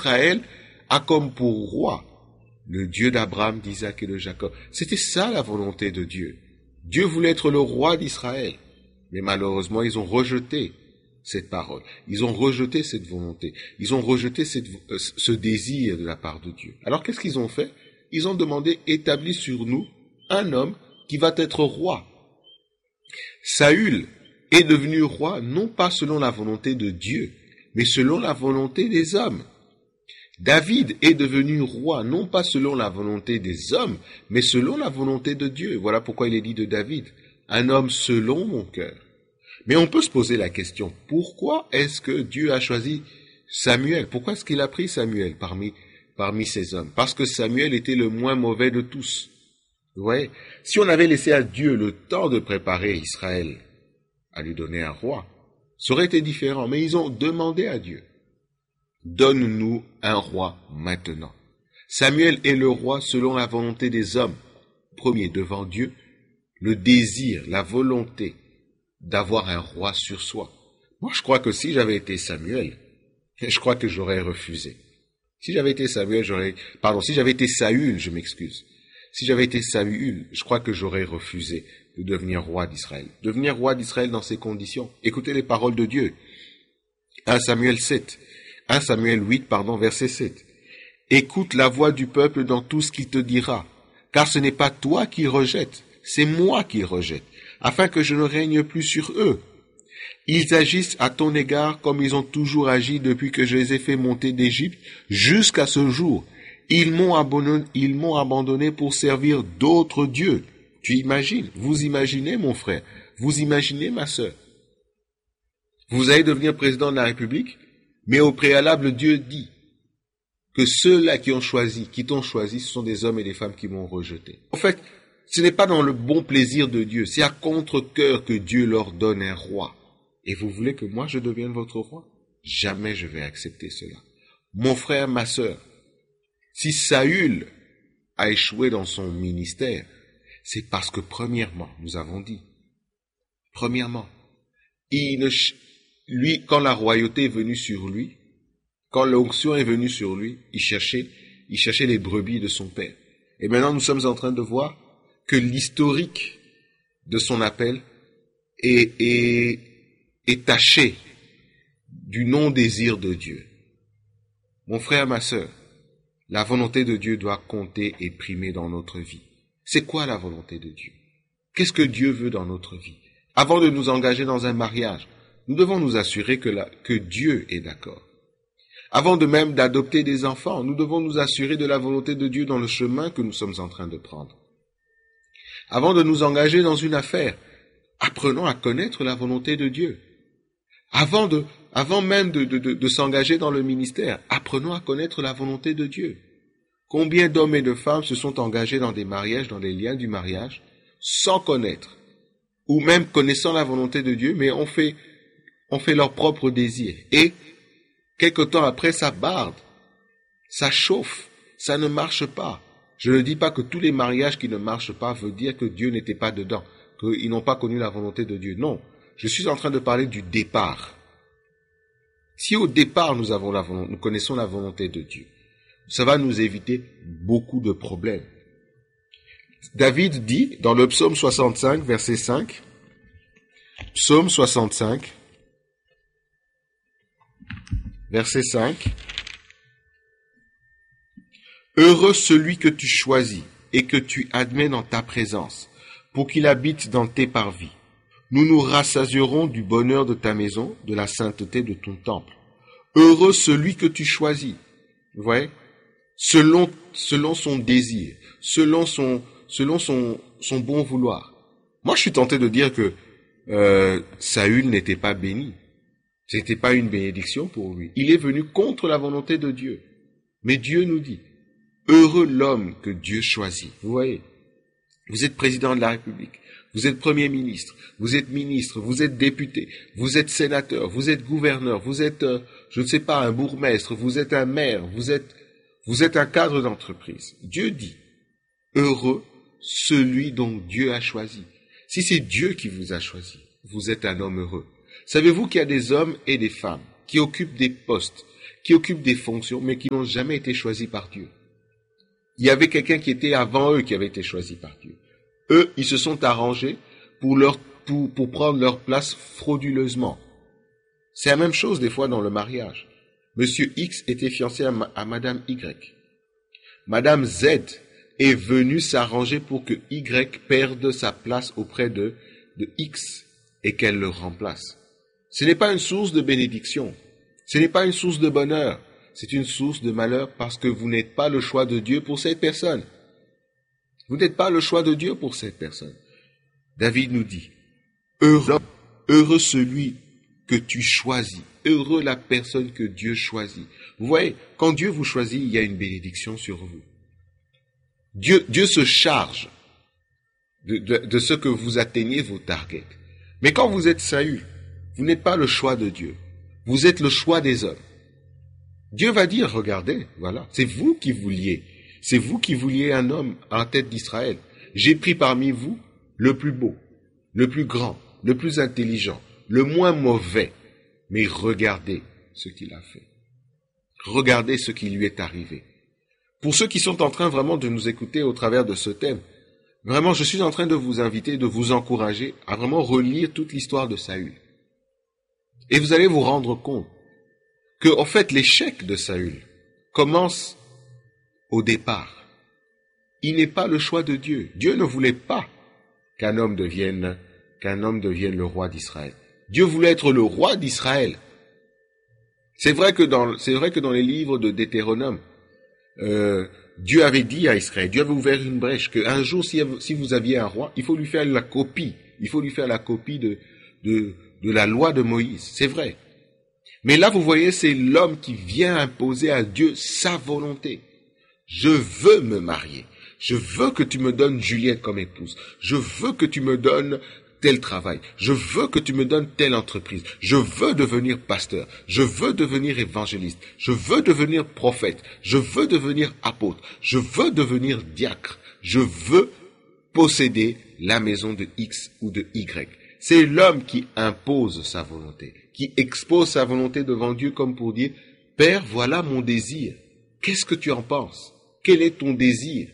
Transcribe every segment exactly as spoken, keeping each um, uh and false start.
Israël a comme pour roi le Dieu d'Abraham, d'Isaac et de Jacob. C'était ça la volonté de Dieu. Dieu voulait être le roi d'Israël. Mais malheureusement, ils ont rejeté cette parole. Ils ont rejeté cette volonté. Ils ont rejeté cette, euh, ce désir de la part de Dieu. Alors qu'est-ce qu'ils ont fait? Ils ont demandé, établis sur nous un homme qui va être roi. Saül est devenu roi non pas selon la volonté de Dieu, mais selon la volonté des hommes. David est devenu roi non pas selon la volonté des hommes, mais selon la volonté de Dieu. Voilà pourquoi il est dit de David, un homme selon mon cœur. Mais on peut se poser la question, pourquoi est-ce que Dieu a choisi Samuel? Pourquoi est-ce qu'il a pris Samuel parmi, parmi ces hommes? Parce que Samuel était le moins mauvais de tous. Vous voyez, si on avait laissé à Dieu le temps de préparer Israël à lui donner un roi, ça aurait été différent. Mais ils ont demandé à Dieu, donne-nous un roi maintenant. Samuel est le roi selon la volonté des hommes. Premier, devant Dieu, le désir, la volonté d'avoir un roi sur soi. Moi, je crois que si j'avais été Samuel, je crois que j'aurais refusé. Si j'avais été Samuel, j'aurais, pardon, si j'avais été Saül, je m'excuse. Si j'avais été Saül, je crois que j'aurais refusé de devenir roi d'Israël. Devenir roi d'Israël dans ces conditions. Écoutez les paroles de Dieu. un Samuel sept. un Samuel huit, pardon, verset sept. Écoute la voix du peuple dans tout ce qu'il te dira, car ce n'est pas toi qui rejettes, c'est moi qui rejette, afin que je ne règne plus sur eux. Ils agissent à ton égard comme ils ont toujours agi depuis que je les ai fait monter d'Égypte jusqu'à ce jour. Ils m'ont abandonné, ils m'ont abandonné pour servir d'autres dieux. Tu imagines, vous imaginez mon frère, vous imaginez ma sœur. Vous allez devenir président de la République, mais au préalable Dieu dit que ceux-là qui ont choisi, qui t'ont choisi, ce sont des hommes et des femmes qui m'ont rejeté. En fait, ce n'est pas dans le bon plaisir de Dieu, c'est à contre-cœur que Dieu leur donne un roi. Et vous voulez que moi je devienne votre roi? Jamais je vais accepter cela. Mon frère, ma sœur, si Saül a échoué dans son ministère, c'est parce que premièrement, nous avons dit, premièrement, il ne, lui, quand la royauté est venue sur lui, quand l'onction est venue sur lui, il cherchait, il cherchait les brebis de son père. Et maintenant, nous sommes en train de voir que l'historique de son appel est, est, est taché du non-désir de Dieu. Mon frère, ma sœur, la volonté de Dieu doit compter et primer dans notre vie. C'est quoi la volonté de Dieu? Qu'est-ce que Dieu veut dans notre vie? Avant de nous engager dans un mariage, nous devons nous assurer que, la, que Dieu est d'accord. Avant de même d'adopter des enfants, nous devons nous assurer de la volonté de Dieu dans le chemin que nous sommes en train de prendre. Avant de nous engager dans une affaire, apprenons à connaître la volonté de Dieu. Avant de, avant même de, de, de, de s'engager dans le ministère, apprenons à connaître la volonté de Dieu. Combien d'hommes et de femmes se sont engagés dans des mariages, dans les liens du mariage, sans connaître, ou même connaissant la volonté de Dieu, mais ont fait, ont fait leur propre désir. Et, quelque temps après, ça barde, ça chauffe, ça ne marche pas. Je ne dis pas que tous les mariages qui ne marchent pas veulent dire que Dieu n'était pas dedans, qu'ils n'ont pas connu la volonté de Dieu. Non, je suis en train de parler du départ. Si au départ nous avons la volonté, nous connaissons la volonté de Dieu, ça va nous éviter beaucoup de problèmes. David dit dans le psaume soixante-cinq, verset cinq, psaume soixante-cinq, verset cinq, « Heureux celui que tu choisis et que tu admets dans ta présence, pour qu'il habite dans tes parvis. Nous nous rassasierons du bonheur de ta maison, de la sainteté de ton temple. Heureux celui que tu choisis. » Vous voyez? Selon, selon son désir, selon son, selon son, son bon vouloir. Moi, je suis tenté de dire que euh, Saül n'était pas béni. Ce n'était pas une bénédiction pour lui. Il est venu contre la volonté de Dieu. Mais Dieu nous dit, heureux l'homme que Dieu choisit. Vous voyez, vous êtes président de la République, vous êtes premier ministre, vous êtes ministre, vous êtes député, vous êtes sénateur, vous êtes gouverneur, vous êtes, euh, je ne sais pas, un bourgmestre, vous êtes un maire, vous êtes, vous êtes un cadre d'entreprise. Dieu dit, heureux celui dont Dieu a choisi. Si c'est Dieu qui vous a choisi, vous êtes un homme heureux. Savez-vous qu'il y a des hommes et des femmes qui occupent des postes, qui occupent des fonctions, mais qui n'ont jamais été choisis par Dieu. Il y avait quelqu'un qui était avant eux qui avait été choisi par Dieu. Eux, ils se sont arrangés pour, leur, pour, pour prendre leur place frauduleusement. C'est la même chose des fois dans le mariage. Monsieur X était fiancé à, ma, à Madame Y. Madame Z est venue s'arranger pour que Y perde sa place auprès de, de X et qu'elle le remplace. Ce n'est pas une source de bénédiction. Ce n'est pas une source de bonheur. C'est une source de malheur parce que vous n'êtes pas le choix de Dieu pour cette personne. Vous n'êtes pas le choix de Dieu pour cette personne. David nous dit, heureux, heureux celui que tu choisis. Heureux la personne que Dieu choisit. Vous voyez, quand Dieu vous choisit, il y a une bénédiction sur vous. Dieu, Dieu se charge de, de, de ce que vous atteignez vos targets. Mais quand vous êtes Saül, vous n'êtes pas le choix de Dieu. Vous êtes le choix des hommes. Dieu va dire, regardez, voilà, c'est vous qui vouliez. C'est vous qui vouliez un homme à la tête d'Israël. J'ai pris parmi vous le plus beau, le plus grand, le plus intelligent, le moins mauvais. Mais regardez ce qu'il a fait. Regardez ce qui lui est arrivé. Pour ceux qui sont en train vraiment de nous écouter au travers de ce thème, vraiment, je suis en train de vous inviter, de vous encourager à vraiment relire toute l'histoire de Saül. Et vous allez vous rendre compte que, en fait, l'échec de Saül commence au départ. Il n'est pas le choix de Dieu. Dieu ne voulait pas qu'un homme devienne, qu'un homme devienne le roi d'Israël. Dieu voulait être le roi d'Israël. C'est vrai que dans, c'est vrai que dans les livres de Deutéronome, euh, Dieu avait dit à Israël, Dieu avait ouvert une brèche, qu'un jour, si, si vous aviez un roi, il faut lui faire la copie. Il faut lui faire la copie de, de, de la loi de Moïse. C'est vrai. Mais là, vous voyez, c'est l'homme qui vient imposer à Dieu sa volonté. Je veux me marier. Je veux que tu me donnes Juliette comme épouse. Je veux que tu me donnes tel travail. Je veux que tu me donnes telle entreprise. Je veux devenir pasteur. Je veux devenir évangéliste. Je veux devenir prophète. Je veux devenir apôtre. Je veux devenir diacre. Je veux posséder la maison de X ou de Y. C'est l'homme qui impose sa volonté, qui expose sa volonté devant Dieu comme pour dire, Père, voilà mon désir. Qu'est-ce que tu en penses? Quel est ton désir?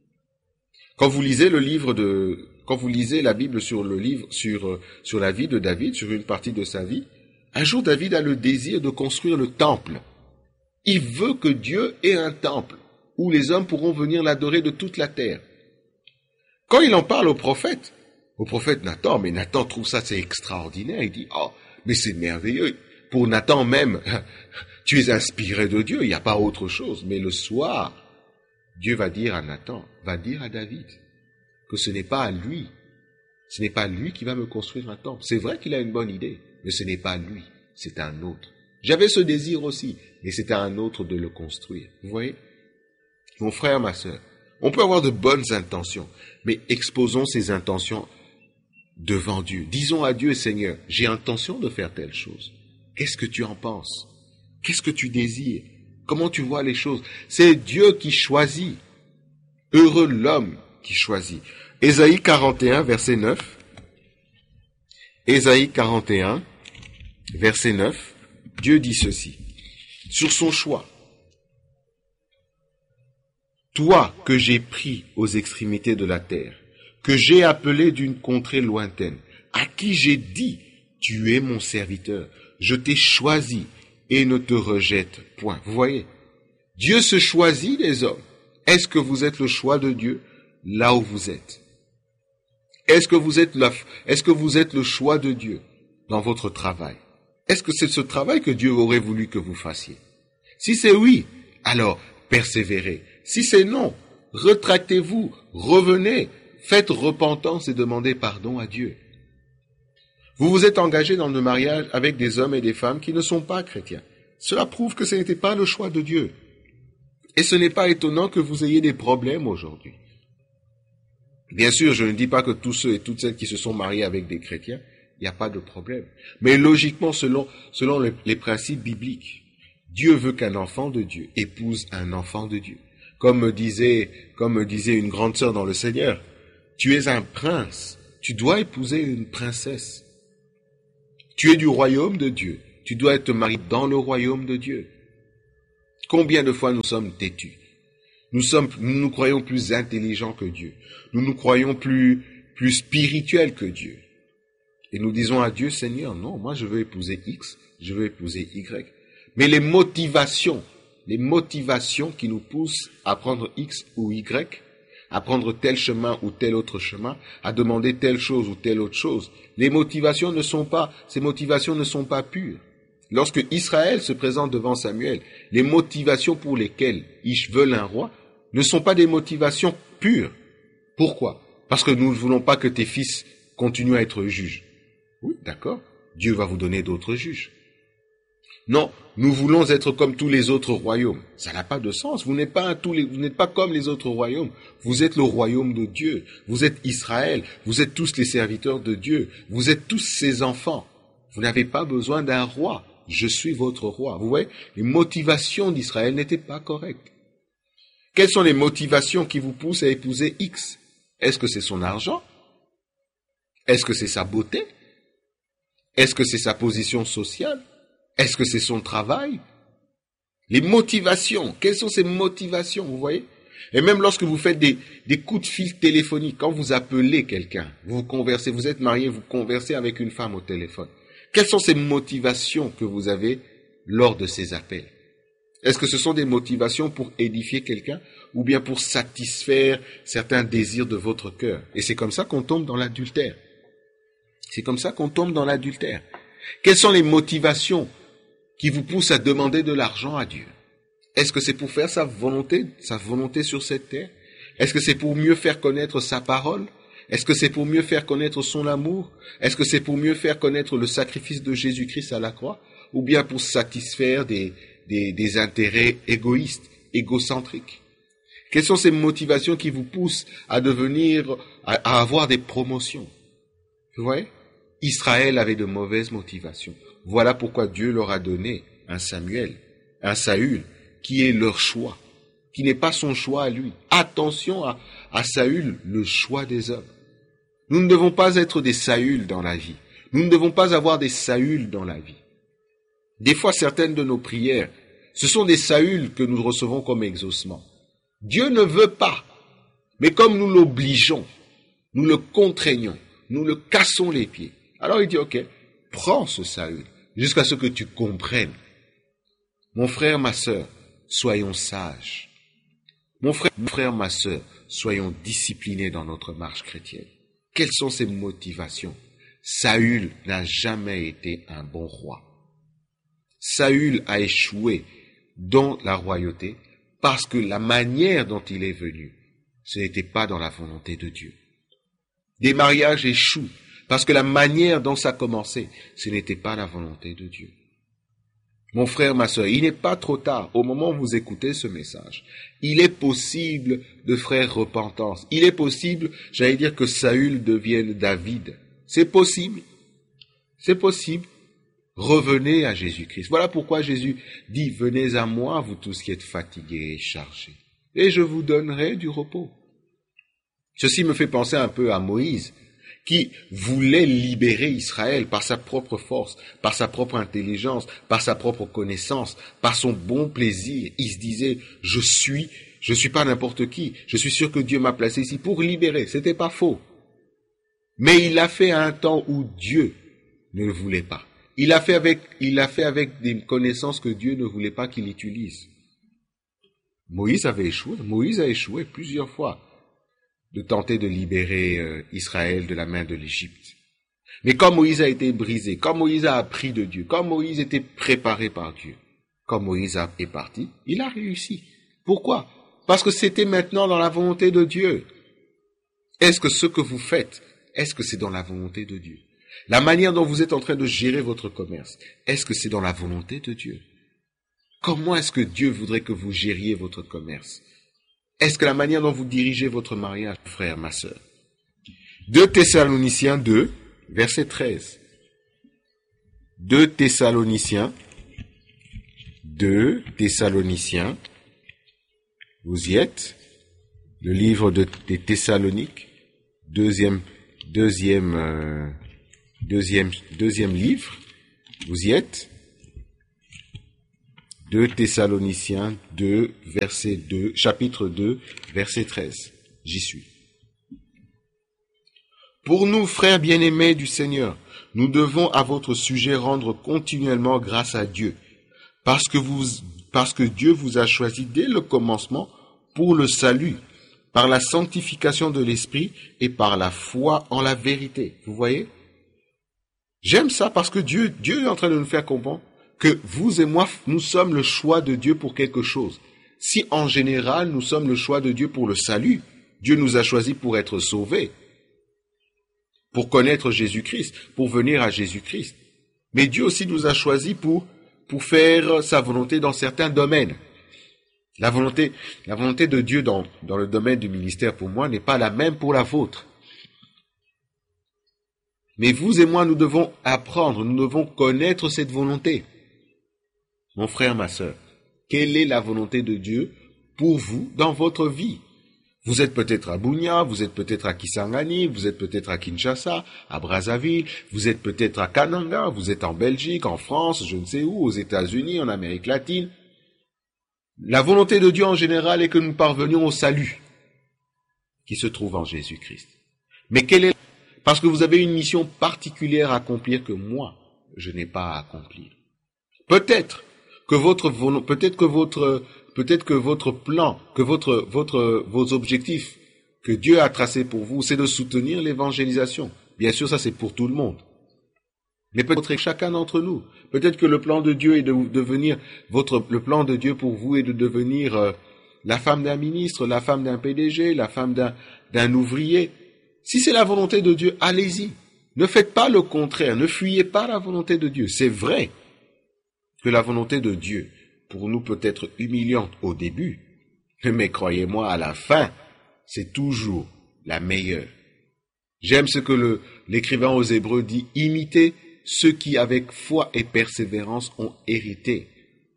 Quand vous lisez le livre de, quand vous lisez la Bible sur le livre, sur, sur la vie de David, sur une partie de sa vie, un jour David a le désir de construire le temple. Il veut que Dieu ait un temple où les hommes pourront venir l'adorer de toute la terre. Quand il en parle au prophète, au prophète Nathan, mais Nathan trouve ça c'est extraordinaire, il dit, oh, mais c'est merveilleux. Pour Nathan même, tu es inspiré de Dieu, il n'y a pas autre chose. Mais le soir, Dieu va dire à Nathan, va dire à David, que ce n'est pas à lui, ce n'est pas lui qui va me construire un temple. C'est vrai qu'il a une bonne idée, mais ce n'est pas lui, c'est un autre. J'avais ce désir aussi, mais c'est à un autre de le construire. Vous voyez? Mon frère, ma sœur, on peut avoir de bonnes intentions, mais exposons ces intentions devant Dieu. Disons à Dieu, Seigneur, j'ai intention de faire telle chose. Qu'est-ce que tu en penses? Qu'est-ce que tu désires? Comment tu vois les choses? C'est Dieu qui choisit. Heureux l'homme qui choisit. Ésaïe quarante et un, verset neuf. Ésaïe quarante et un, verset neuf. Dieu dit ceci. Sur son choix. Toi que j'ai pris aux extrémités de la terre, que j'ai appelé d'une contrée lointaine, à qui j'ai dit, tu es mon serviteur, je t'ai choisi et ne te rejette point. Vous voyez, Dieu se choisit des hommes. Est-ce que vous êtes le choix de Dieu là où vous êtes? Est-ce que vous êtes la, est-ce que vous êtes le choix de Dieu dans votre travail? Est-ce que c'est ce travail que Dieu aurait voulu que vous fassiez? Si c'est oui, alors persévérez. Si c'est non, retractez-vous, revenez, faites repentance et demandez pardon à Dieu. Vous vous êtes engagé dans le mariage avec des hommes et des femmes qui ne sont pas chrétiens. Cela prouve que ce n'était pas le choix de Dieu. Et ce n'est pas étonnant que vous ayez des problèmes aujourd'hui. Bien sûr, je ne dis pas que tous ceux et toutes celles qui se sont mariés avec des chrétiens, il n'y a pas de problème. Mais logiquement, selon, selon les, les principes bibliques, Dieu veut qu'un enfant de Dieu épouse un enfant de Dieu. Comme me disait, comme me disait une grande sœur dans le Seigneur, tu es un prince, tu dois épouser une princesse. Tu es du royaume de Dieu, tu dois être marié dans le royaume de Dieu. Combien de fois nous sommes têtus? Nous sommes, nous nous croyons plus intelligents que Dieu. Nous nous croyons plus, plus spirituels que Dieu. Et nous disons à Dieu, Seigneur, non, moi je veux épouser X, je veux épouser Y. Mais les motivations, les motivations qui nous poussent à prendre X ou Y, à prendre tel chemin ou tel autre chemin, à demander telle chose ou telle autre chose, les motivations ne sont pas, ces motivations ne sont pas pures. Lorsque Israël se présente devant Samuel, les motivations pour lesquelles ils veulent un roi ne sont pas des motivations pures. Pourquoi? Parce que nous ne voulons pas que tes fils continuent à être juges. Oui, d'accord. Dieu va vous donner d'autres juges. Non, nous voulons être comme tous les autres royaumes. Ça n'a pas de sens. Vous n'êtes pas, un, tous les, vous n'êtes pas comme les autres royaumes. Vous êtes le royaume de Dieu. Vous êtes Israël. Vous êtes tous les serviteurs de Dieu. Vous êtes tous ses enfants. Vous n'avez pas besoin d'un roi. Je suis votre roi. Vous voyez, les motivations d'Israël n'étaient pas correctes. Quelles sont les motivations qui vous poussent à épouser X? Est-ce que c'est son argent? Est-ce que c'est sa beauté? Est-ce que c'est sa position sociale? Est-ce que c'est son travail? Les motivations, quelles sont ces motivations, vous voyez? Et même lorsque vous faites des, des coups de fil téléphoniques, quand vous appelez quelqu'un, vous conversez, vous êtes marié, vous conversez avec une femme au téléphone. Quelles sont ces motivations que vous avez lors de ces appels? Est-ce que ce sont des motivations pour édifier quelqu'un ou bien pour satisfaire certains désirs de votre cœur? Et c'est comme ça qu'on tombe dans l'adultère. C'est comme ça qu'on tombe dans l'adultère. Quelles sont les motivations qui vous poussent à demander de l'argent à Dieu? Est-ce que c'est pour faire sa volonté, sa volonté sur cette terre? Est-ce que c'est pour mieux faire connaître sa parole? Est-ce que c'est pour mieux faire connaître son amour? Est-ce que c'est pour mieux faire connaître le sacrifice de Jésus-Christ à la croix? Ou bien pour satisfaire des, des, des intérêts égoïstes, égocentriques? Quelles sont ces motivations qui vous poussent à devenir, à, à avoir des promotions? Vous voyez? Israël avait de mauvaises motivations. Voilà pourquoi Dieu leur a donné un Samuel, un Saül, qui est leur choix, qui n'est pas son choix à lui. Attention à, à Saül, le choix des hommes. Nous ne devons pas être des Saül dans la vie. Nous ne devons pas avoir des Saül dans la vie. Des fois, certaines de nos prières, ce sont des Saül que nous recevons comme exaucement. Dieu ne veut pas, mais comme nous l'obligeons, nous le contraignons, nous le cassons les pieds. Alors il dit, ok, prends ce Saül, jusqu'à ce que tu comprennes. Mon frère, ma sœur, soyons sages. Mon frère, mon frère, ma sœur, soyons disciplinés dans notre marche chrétienne. Quelles sont ses motivations? Saül n'a jamais été un bon roi. Saül a échoué dans la royauté parce que la manière dont il est venu, ce n'était pas dans la volonté de Dieu. Des mariages échouent parce que la manière dont ça a commencé, ce n'était pas la volonté de Dieu. Mon frère, ma sœur, il n'est pas trop tard. Au moment où vous écoutez ce message, il est possible de faire repentance. Il est possible, j'allais dire, que Saül devienne David. C'est possible. C'est possible. Revenez à Jésus-Christ. Voilà pourquoi Jésus dit, venez à moi, vous tous qui êtes fatigués et chargés, et je vous donnerai du repos. Ceci me fait penser un peu à Moïse, qui voulait libérer Israël par sa propre force, par sa propre intelligence, par sa propre connaissance, par son bon plaisir. Il se disait, je suis, je suis pas n'importe qui, je suis sûr que Dieu m'a placé ici pour libérer. C'était pas faux. Mais il l'a fait à un temps où Dieu ne le voulait pas. Il l'a fait avec, il l'a fait avec des connaissances que Dieu ne voulait pas qu'il utilise. Moïse avait échoué. Moïse a échoué plusieurs fois de tenter de libérer euh, Israël de la main de l'Égypte. Mais quand Moïse a été brisé, quand Moïse a appris de Dieu, quand Moïse était préparé par Dieu, quand Moïse a, est parti, il a réussi. Pourquoi? Parce que c'était maintenant dans la volonté de Dieu. Est-ce que ce que vous faites, est-ce que c'est dans la volonté de Dieu? La manière dont vous êtes en train de gérer votre commerce, est-ce que c'est dans la volonté de Dieu? Comment est-ce que Dieu voudrait que vous gériez votre commerce? Est-ce que la manière dont vous dirigez votre mariage, frère, ma sœur? deux Thessaloniciens deux, verset treize. deux Thessaloniciens, deux Thessaloniciens, vous y êtes? Le livre de, des Thessaloniques, deuxième, deuxième, euh, deuxième, deuxième livre, vous y êtes? deux Thessaloniciens deux, verset deux, chapitre deux, verset treize. J'y suis. Pour nous, frères bien-aimés du Seigneur, nous devons à votre sujet rendre continuellement grâce à Dieu, parce que vous, parce que Dieu vous a choisi dès le commencement pour le salut, par la sanctification de l'esprit et par la foi en la vérité. Vous voyez? J'aime ça parce que Dieu, Dieu est en train de nous faire comprendre que vous et moi, nous sommes le choix de Dieu pour quelque chose. Si en général, nous sommes le choix de Dieu pour le salut, Dieu nous a choisis pour être sauvés, pour connaître Jésus-Christ, pour venir à Jésus-Christ. Mais Dieu aussi nous a choisis pour, pour faire sa volonté dans certains domaines. La volonté, la volonté de Dieu dans, dans le domaine du ministère pour moi n'est pas la même pour la vôtre. Mais vous et moi, nous devons apprendre, nous devons connaître cette volonté. Mon frère, ma sœur, quelle est la volonté de Dieu pour vous dans votre vie? Vous êtes peut-être à Bunia, vous êtes peut-être à Kisangani, vous êtes peut-être à Kinshasa, à Brazzaville, vous êtes peut-être à Kananga, vous êtes en Belgique, en France, je ne sais où, aux États-Unis, en Amérique latine. La volonté de Dieu en général est que nous parvenions au salut qui se trouve en Jésus-Christ. Mais quelle est... Parce que vous avez une mission particulière à accomplir que moi, je n'ai pas à accomplir. Peut-être que votre peut-être que votre peut-être que votre plan, que votre votre vos objectifs que Dieu a tracés pour vous, c'est de soutenir l'évangélisation. Bien sûr, ça c'est pour tout le monde. Mais peut-être que chacun d'entre nous, peut-être que le plan de Dieu est de devenir votre le plan de Dieu pour vous est de devenir euh, la femme d'un ministre, la femme d'un P D G, la femme d'un d'un ouvrier. Si c'est la volonté de Dieu, allez-y. Ne faites pas le contraire, ne fuyez pas la volonté de Dieu. C'est vrai que la volonté de Dieu, pour nous, peut être humiliante au début, mais croyez-moi, à la fin, c'est toujours la meilleure. J'aime ce que le, l'écrivain aux Hébreux dit, imitez ceux qui, avec foi et persévérance, ont hérité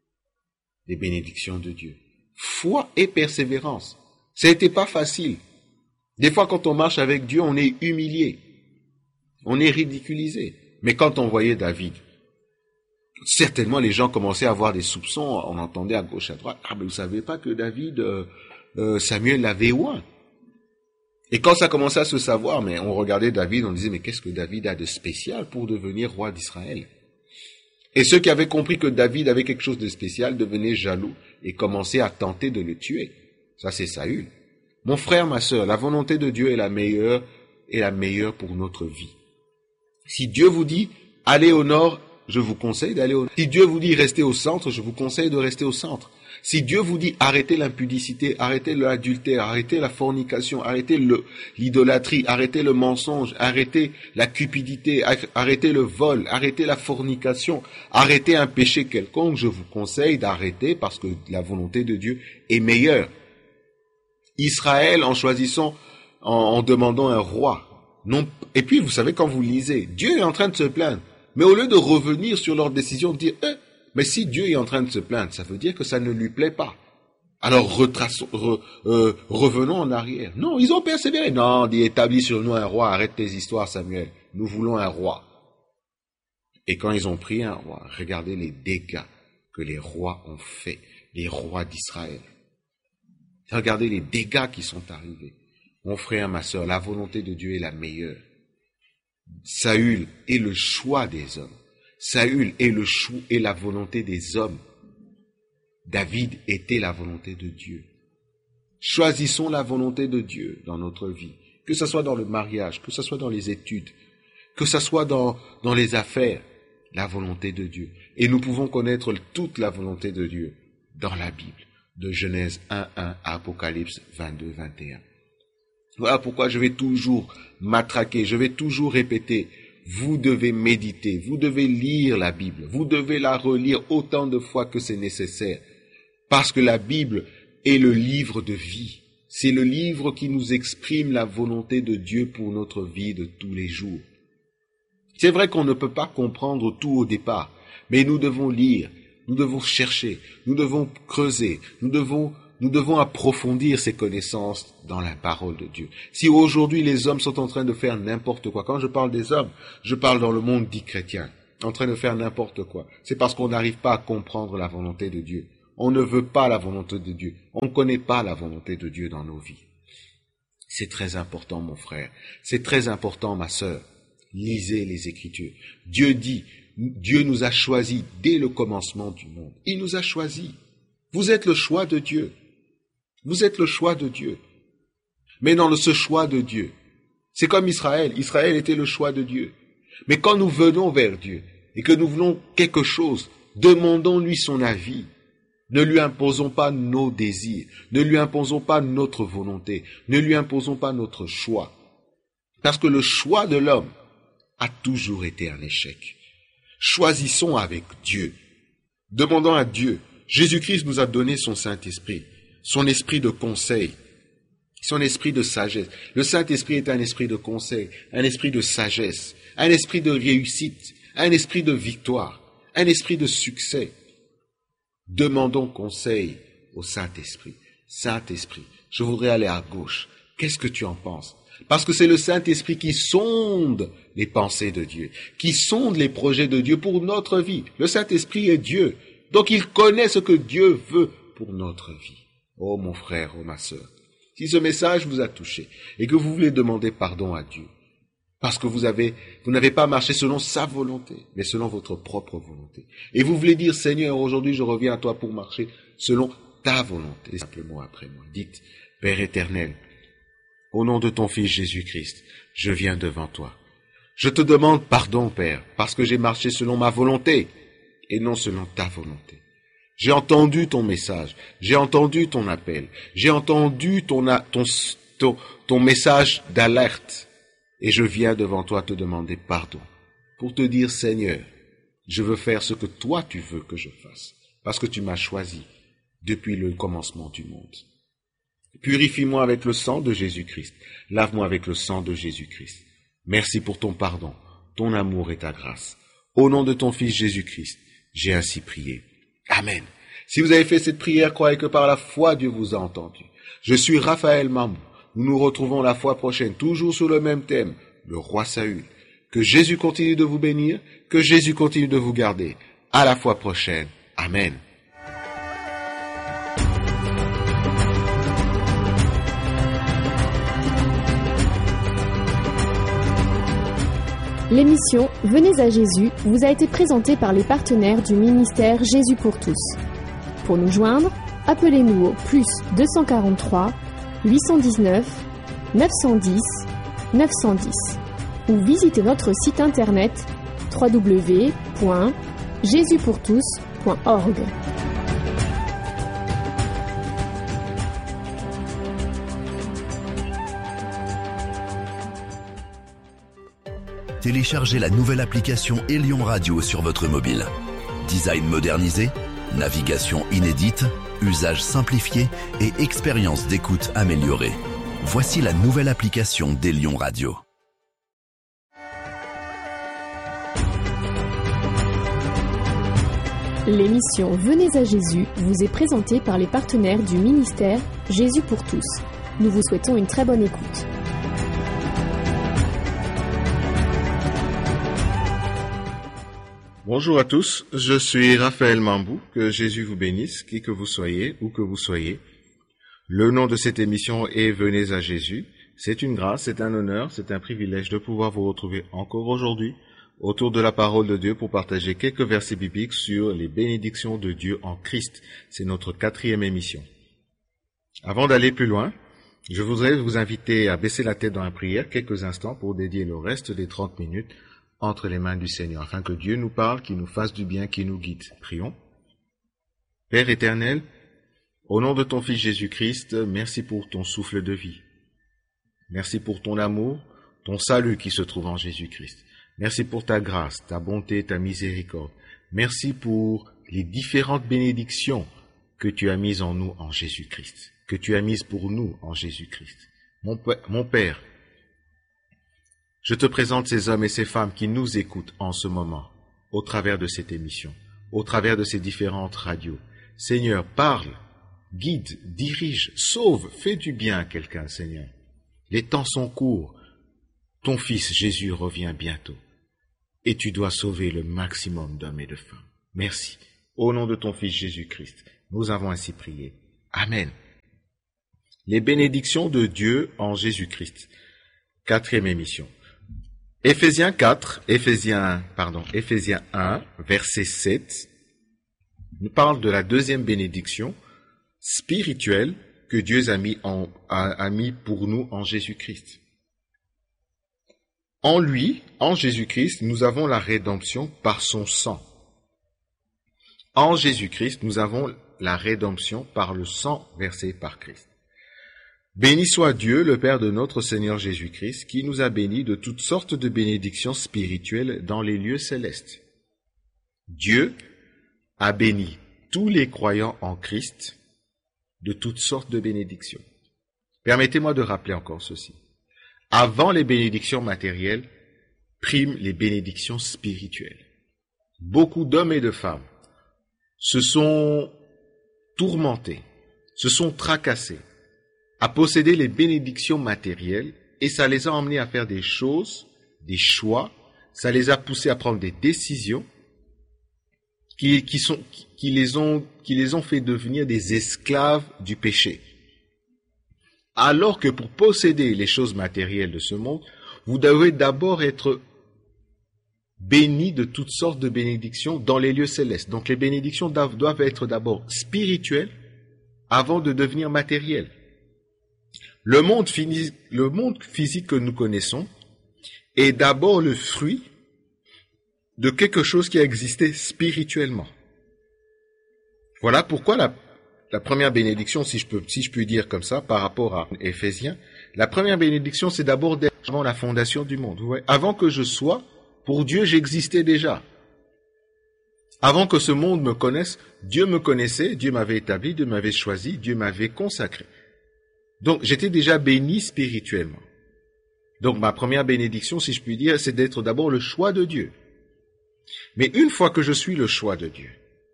des bénédictions de Dieu. Foi et persévérance. Ça n'était pas facile. Des fois, quand on marche avec Dieu, on est humilié. On est ridiculisé. Mais quand on voyait David, certainement les gens commençaient à avoir des soupçons, on entendait à gauche, à droite, ah mais vous savez pas que David, euh, euh, Samuel l'avait oint. Et quand ça commençait à se savoir, mais on regardait David, on disait mais qu'est-ce que David a de spécial pour devenir roi d'Israël? Et ceux qui avaient compris que David avait quelque chose de spécial devenaient jaloux et commençaient à tenter de le tuer. Ça c'est Saül. Mon frère, ma sœur, la volonté de Dieu est la meilleure, est la meilleure pour notre vie. Si Dieu vous dit allez au nord, je vous conseille d'aller au nord. Si Dieu vous dit restez au centre, je vous conseille de rester au centre. Si Dieu vous dit arrêtez l'impudicité, arrêtez l'adultère, arrêtez la fornication, arrêtez le, l'idolâtrie, arrêtez le mensonge, arrêtez la cupidité, arrêtez le vol, arrêtez la fornication, arrêtez un péché quelconque, je vous conseille d'arrêter parce que la volonté de Dieu est meilleure. Israël, en choisissant, en, en demandant un roi, non, et puis vous savez quand vous lisez, Dieu est en train de se plaindre, mais au lieu de revenir sur leur décision, de dire eh, mais si Dieu est en train de se plaindre, ça veut dire que ça ne lui plaît pas. Alors retraçons, re, euh, revenons en arrière. Non, ils ont persévéré. Non, dit établis sur nous un roi, arrête tes histoires Samuel, nous voulons un roi. Et quand ils ont pris un roi, regardez les dégâts que les rois ont fait, les rois d'Israël. Regardez les dégâts qui sont arrivés. Mon frère, ma sœur, la volonté de Dieu est la meilleure. Saül est le choix des hommes. Saül est le choix et la volonté des hommes. David était la volonté de Dieu. Choisissons la volonté de Dieu dans notre vie, que ce soit dans le mariage, que ce soit dans les études, que ce soit dans, dans les affaires, la volonté de Dieu. Et nous pouvons connaître toute la volonté de Dieu dans la Bible, de Genèse un un à Apocalypse vingt-deux vingt et un. Voilà pourquoi je vais toujours matraquer, je vais toujours répéter, vous devez méditer, vous devez lire la Bible, vous devez la relire autant de fois que c'est nécessaire, parce que la Bible est le livre de vie, c'est le livre qui nous exprime la volonté de Dieu pour notre vie de tous les jours. C'est vrai qu'on ne peut pas comprendre tout au départ, mais nous devons lire, nous devons chercher, nous devons creuser, nous devons Nous devons approfondir ces connaissances dans la parole de Dieu. Si aujourd'hui les hommes sont en train de faire n'importe quoi, quand je parle des hommes, je parle dans le monde dit chrétien. en train de faire n'importe quoi, c'est parce qu'on n'arrive pas à comprendre la volonté de Dieu. On ne veut pas la volonté de Dieu. On ne connaît pas la volonté de Dieu dans nos vies. C'est très important, mon frère. C'est très important, ma sœur. Lisez les Écritures. Dieu dit, Dieu nous a choisis dès le commencement du monde. Il nous a choisis. Vous êtes le choix de Dieu. Vous êtes le choix de Dieu. Mais dans ce choix de Dieu, c'est comme Israël. Israël était le choix de Dieu. Mais quand nous venons vers Dieu et que nous voulons quelque chose, demandons-lui son avis. Ne lui imposons pas nos désirs. Ne lui imposons pas notre volonté. Ne lui imposons pas notre choix. Parce que le choix de l'homme a toujours été un échec. Choisissons avec Dieu. Demandons à Dieu. Jésus-Christ nous a donné son Saint-Esprit, son esprit de conseil, son esprit de sagesse. Le Saint-Esprit est un esprit de conseil, un esprit de sagesse, un esprit de réussite, un esprit de victoire, un esprit de succès. Demandons conseil au Saint-Esprit. Saint-Esprit, je voudrais aller à gauche. Qu'est-ce que tu en penses? Parce que c'est le Saint-Esprit qui sonde les pensées de Dieu, qui sonde les projets de Dieu pour notre vie. Le Saint-Esprit est Dieu, donc il connaît ce que Dieu veut pour notre vie. Oh mon frère, oh ma sœur, si ce message vous a touché et que vous voulez demander pardon à Dieu, parce que vous avez, vous n'avez pas marché selon sa volonté, mais selon votre propre volonté. Et vous voulez dire, Seigneur, aujourd'hui je reviens à toi pour marcher selon ta volonté. Simplement après moi, dites, Père éternel, au nom de ton Fils Jésus-Christ, je viens devant toi. Je te demande pardon, Père, parce que j'ai marché selon ma volonté et non selon ta volonté. J'ai entendu ton message, j'ai entendu ton appel, j'ai entendu ton, ton, ton, ton message d'alerte et je viens devant toi te demander pardon pour te dire, Seigneur, je veux faire ce que toi tu veux que je fasse parce que tu m'as choisi depuis le commencement du monde. Purifie-moi avec le sang de Jésus-Christ. Lave-moi avec le sang de Jésus-Christ. Merci pour ton pardon, ton amour et ta grâce. Au nom de ton Fils Jésus-Christ, j'ai ainsi prié. Amen. Si vous avez fait cette prière, croyez que par la foi, Dieu vous a entendu. Je suis Raphaël Mambou. Nous nous retrouvons la fois prochaine, toujours sur le même thème, le roi Saül. Que Jésus continue de vous bénir, que Jésus continue de vous garder. À la fois prochaine. Amen. L'émission Venez à Jésus vous a été présentée par les partenaires du ministère Jésus pour tous. Pour nous joindre, appelez-nous au plus deux cent quarante-trois, huit cent dix-neuf, neuf cent dix, neuf cent dix ou visitez notre site internet w w w point jésus pour tous point org. Téléchargez la nouvelle application Elion Radio sur votre mobile. Design modernisé, navigation inédite, usage simplifié et expérience d'écoute améliorée. Voici la nouvelle application d'Elion Radio. L'émission Venez à Jésus vous est présentée par les partenaires du ministère Jésus pour tous. Nous vous souhaitons une très bonne écoute. Bonjour à tous, je suis Raphaël Mambou, que Jésus vous bénisse, qui que vous soyez, où que vous soyez. Le nom de cette émission est Venez à Jésus. C'est une grâce, c'est un honneur, c'est un privilège de pouvoir vous retrouver encore aujourd'hui autour de la parole de Dieu pour partager quelques versets bibliques sur les bénédictions de Dieu en Christ. C'est notre quatrième émission. Avant d'aller plus loin, je voudrais vous inviter à baisser la tête dans la prière quelques instants pour dédier le reste des trente minutes entre les mains du Seigneur, afin que Dieu nous parle, qu'il nous fasse du bien, qu'il nous guide. Prions. Père éternel, au nom de ton Fils Jésus-Christ, merci pour ton souffle de vie. Merci pour ton amour, ton salut qui se trouve en Jésus-Christ. Merci pour ta grâce, ta bonté, ta miséricorde. Merci pour les différentes bénédictions que tu as mises en nous en Jésus-Christ, que tu as mises pour nous en Jésus-Christ. Mon, mon Père, je te présente ces hommes et ces femmes qui nous écoutent en ce moment, au travers de cette émission, au travers de ces différentes radios. Seigneur, parle, guide, dirige, sauve, fais du bien à quelqu'un, Seigneur. Les temps sont courts. Ton Fils Jésus revient bientôt. et tu dois sauver le maximum d'hommes et de femmes. Merci. Au nom de ton Fils Jésus-Christ, nous avons ainsi prié. Amen. Les bénédictions de Dieu en Jésus-Christ. Quatrième émission. Éphésiens quatre, Éphésiens, pardon, Éphésiens un, verset sept, nous parle de la deuxième bénédiction spirituelle que Dieu a mis, en, a, a mis pour nous en Jésus-Christ. En lui, en Jésus-Christ, nous avons la rédemption par son sang. En Jésus-Christ, nous avons la rédemption par le sang versé par Christ. Béni soit Dieu, le Père de notre Seigneur Jésus-Christ, qui nous a bénis de toutes sortes de bénédictions spirituelles dans les lieux célestes. Dieu a béni tous les croyants en Christ de toutes sortes de bénédictions. Permettez-moi de rappeler encore ceci. Avant les bénédictions matérielles, priment les bénédictions spirituelles. Beaucoup d'hommes et de femmes se sont tourmentés, se sont tracassés à posséder les bénédictions matérielles et ça les a emmenés à faire des choses, des choix, ça les a poussés à prendre des décisions qui, qui, sont, qui, les ont, qui les ont fait devenir des esclaves du péché. Alors que pour posséder les choses matérielles de ce monde, vous devez d'abord être bénis de toutes sortes de bénédictions dans les lieux célestes. Donc les bénédictions doivent, doivent être d'abord spirituelles avant de devenir matérielles. Le monde, fini, le monde physique que nous connaissons est d'abord le fruit de quelque chose qui a existé spirituellement. Voilà pourquoi la, la première bénédiction, si je peux, si je puis dire comme ça, par rapport à Éphésiens, la première bénédiction, c'est d'abord d'être avant la fondation du monde. Vous voyez, avant que je sois, pour Dieu, j'existais déjà. Avant que ce monde me connaisse, Dieu me connaissait, Dieu m'avait établi, Dieu m'avait choisi, Dieu m'avait consacré. Donc, j'étais déjà béni spirituellement. Donc, ma première bénédiction, si je puis dire, c'est d'être d'abord le choix de Dieu. Mais une fois que je suis le choix de Dieu,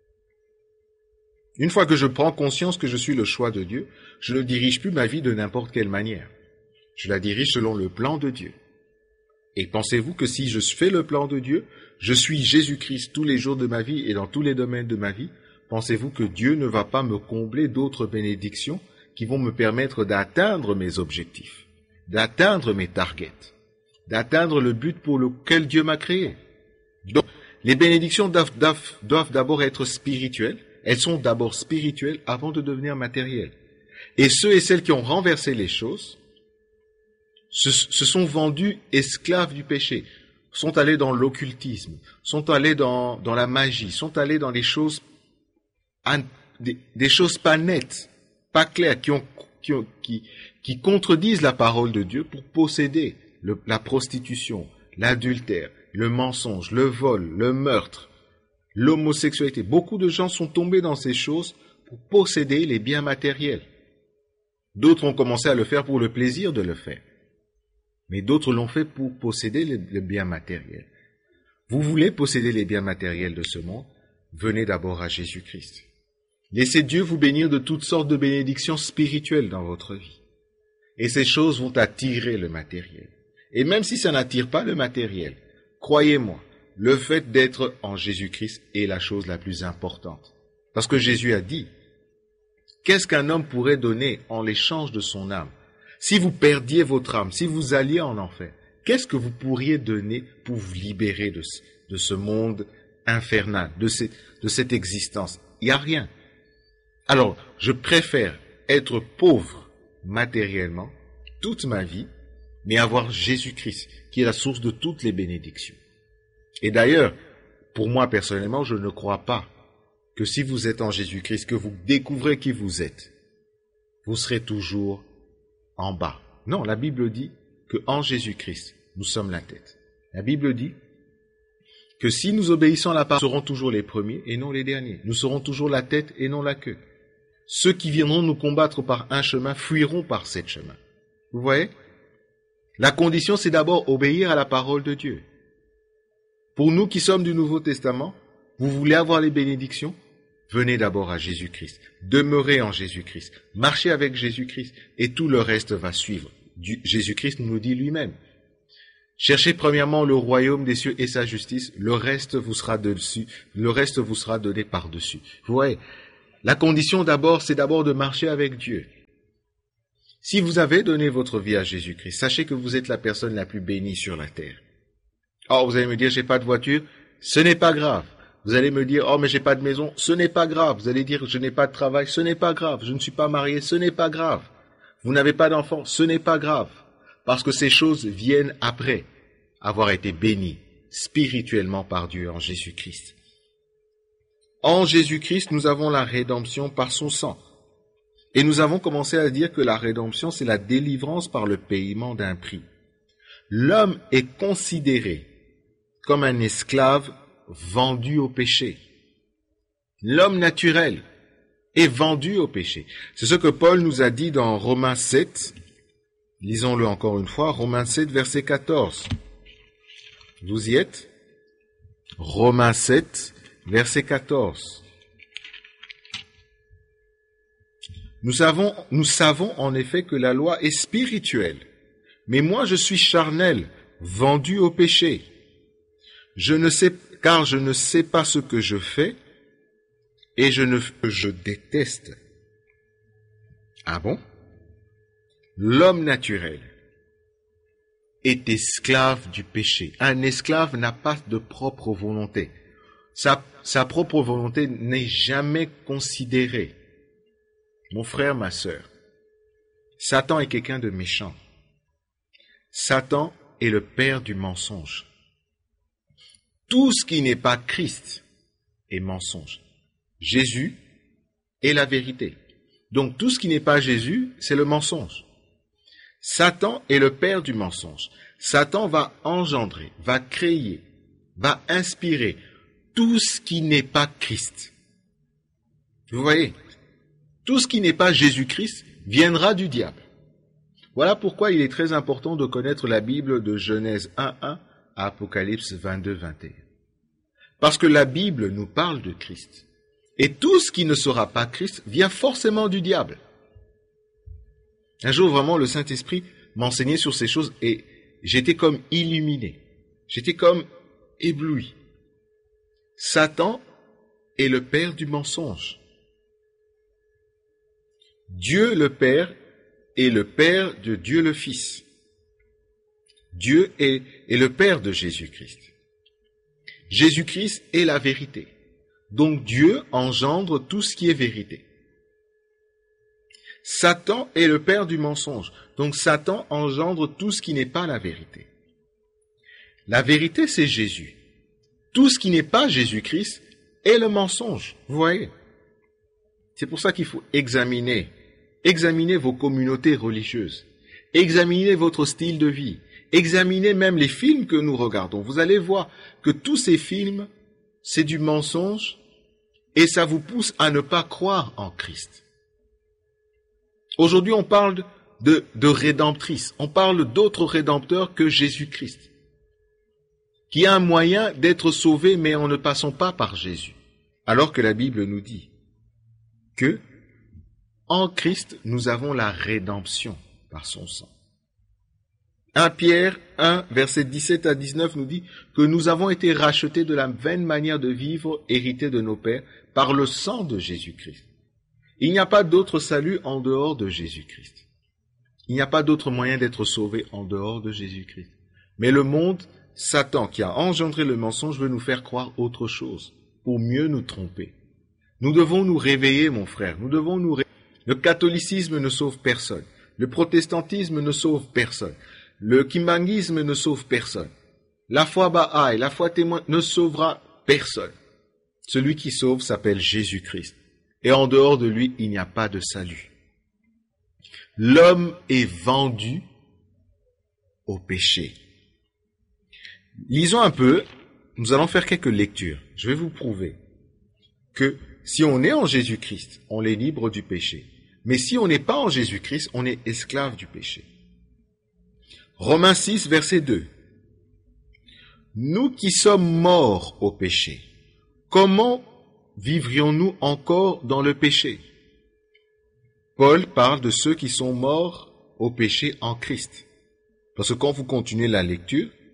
une fois que je prends conscience que je suis le choix de Dieu, je ne dirige plus ma vie de n'importe quelle manière. Je la dirige selon le plan de Dieu. Et pensez-vous que si je fais le plan de Dieu, je suis Jésus-Christ tous les jours de ma vie et dans tous les domaines de ma vie, pensez-vous que Dieu ne va pas me combler d'autres bénédictions qui vont me permettre d'atteindre mes objectifs, d'atteindre mes targets, d'atteindre le but pour lequel Dieu m'a créé. Donc, les bénédictions doivent, doivent, doivent d'abord être spirituelles. Elles sont d'abord spirituelles avant de devenir matérielles. Et ceux et celles qui ont renversé les choses se, se sont vendus esclaves du péché, sont allés dans l'occultisme, sont allés dans, dans la magie, sont allés dans les choses, des, des choses pas nettes, pas claires, qui, ont, qui, ont, qui, qui contredisent la parole de Dieu pour posséder le, la prostitution, l'adultère, le mensonge, le vol, le meurtre, l'homosexualité. Beaucoup de gens sont tombés dans ces choses pour posséder les biens matériels. D'autres ont commencé à le faire pour le plaisir de le faire. Mais d'autres l'ont fait pour posséder les, les biens matériels. Vous voulez posséder les biens matériels de ce monde? Venez d'abord à Jésus-Christ. Laissez Dieu vous bénir de toutes sortes de bénédictions spirituelles dans votre vie. Et ces choses vont attirer le matériel. Et même si ça n'attire pas le matériel, croyez-moi, le fait d'être en Jésus-Christ est la chose la plus importante. Parce que Jésus a dit, qu'est-ce qu'un homme pourrait donner en l'échange de son âme? Si vous perdiez votre âme, si vous alliez en enfer, qu'est-ce que vous pourriez donner pour vous libérer de ce, de ce monde infernal, de, ces, de cette existence? Il n'y a rien. Alors, je préfère être pauvre matériellement toute ma vie, mais avoir Jésus-Christ, qui est la source de toutes les bénédictions. Et d'ailleurs, pour moi personnellement, je ne crois pas que si vous êtes en Jésus-Christ, que vous découvrez qui vous êtes, vous serez toujours en bas. Non, la Bible dit que en Jésus-Christ, nous sommes la tête. La Bible dit que si nous obéissons à la parole, nous serons toujours les premiers et non les derniers. Nous serons toujours la tête et non la queue. Ceux qui viendront nous combattre par un chemin fuiront par sept chemins. Vous voyez? La condition, c'est d'abord obéir à la parole de Dieu. Pour nous qui sommes du Nouveau Testament, vous voulez avoir les bénédictions? Venez d'abord à Jésus-Christ. Demeurez en Jésus-Christ. Marchez avec Jésus-Christ et tout le reste va suivre. Jésus-Christ nous dit lui-même. Cherchez premièrement le royaume des cieux et sa justice, le reste vous sera dessus, le reste vous sera donné par-dessus. Vous voyez, la condition d'abord, c'est d'abord de marcher avec Dieu. Si vous avez donné votre vie à Jésus-Christ, sachez que vous êtes la personne la plus bénie sur la terre. Oh, vous allez me dire, j'ai pas de voiture, ce n'est pas grave. Vous allez me dire, oh, mais j'ai pas de maison, ce n'est pas grave. Vous allez dire, je n'ai pas de travail, ce n'est pas grave. Je ne suis pas marié, ce n'est pas grave. Vous n'avez pas d'enfant, ce n'est pas grave. Parce que ces choses viennent après avoir été bénis spirituellement par Dieu en Jésus-Christ. En Jésus-Christ, nous avons la rédemption par son sang. Et nous avons commencé à dire que la rédemption, c'est la délivrance par le paiement d'un prix. L'homme est considéré comme un esclave vendu au péché. L'homme naturel est vendu au péché. C'est ce que Paul nous a dit dans Romains sept. Lisons-le encore une fois, Romains sept, verset quatorze. Vous y êtes? Romains sept, verset quatorze. Nous savons, nous savons en effet que la loi est spirituelle, mais moi je suis charnel, vendu au péché. Je ne sais, car je ne sais pas ce que je fais, et je ne, je déteste. Ah bon? L'homme naturel est esclave du péché. Un esclave n'a pas de propre volonté. Sa, sa propre volonté n'est jamais considérée. Mon frère, ma sœur, Satan est quelqu'un de méchant. Satan est le père du mensonge. Tout ce qui n'est pas Christ est mensonge. Jésus est la vérité. Donc tout ce qui n'est pas Jésus, c'est le mensonge. Satan est le père du mensonge. Satan va engendrer, va créer, va inspirer tout ce qui n'est pas Christ. Vous voyez, tout ce qui n'est pas Jésus-Christ viendra du diable. Voilà pourquoi il est très important de connaître la Bible de Genèse un un à Apocalypse vingt-deux vingt et un. Parce que la Bible nous parle de Christ. Et tout ce qui ne sera pas Christ vient forcément du diable. Un jour, vraiment, le Saint-Esprit m'enseignait sur ces choses et j'étais comme illuminé. J'étais comme ébloui. Satan est le père du mensonge. Dieu le Père est le Père de Dieu le Fils. Dieu est, est le Père de Jésus-Christ. Jésus-Christ est la vérité. Donc Dieu engendre tout ce qui est vérité. Satan est le père du mensonge. Donc Satan engendre tout ce qui n'est pas la vérité. La vérité, c'est Jésus. Tout ce qui n'est pas Jésus-Christ est le mensonge. Vous voyez? C'est pour ça qu'il faut examiner. Examinez vos communautés religieuses. Examinez votre style de vie. Examinez même les films que nous regardons. Vous allez voir que tous ces films, c'est du mensonge et ça vous pousse à ne pas croire en Christ. Aujourd'hui, on parle de, de rédemptrice. On parle d'autres rédempteurs que Jésus-Christ, qui a un moyen d'être sauvé, mais en ne passant pas par Jésus. Alors que la Bible nous dit que en Christ, nous avons la rédemption par son sang. un Pierre un, versets dix-sept à dix-neuf nous dit que nous avons été rachetés de la vaine manière de vivre héritée de nos pères par le sang de Jésus-Christ. Il n'y a pas d'autre salut en dehors de Jésus-Christ. Il n'y a pas d'autre moyen d'être sauvé en dehors de Jésus-Christ. Mais le monde, Satan, qui a engendré le mensonge, veut nous faire croire autre chose, pour mieux nous tromper. Nous devons nous réveiller, mon frère, nous devons nous réveiller. Le catholicisme ne sauve personne. Le protestantisme ne sauve personne. Le kimbanguisme ne sauve personne. La foi Baha'i, la foi témoin ne sauvera personne. Celui qui sauve s'appelle Jésus-Christ. Et en dehors de lui, il n'y a pas de salut. L'homme est vendu au péché. Lisons un peu, nous allons faire quelques lectures. Je vais vous prouver que si on est en Jésus-Christ, on est libre du péché. Mais si on n'est pas en Jésus-Christ, on est esclave du péché. Romains six, verset deux. Nous qui sommes morts au péché, comment vivrions-nous encore dans le péché? Paul parle de ceux qui sont morts au péché en Christ. Parce que quand vous continuez la lecture,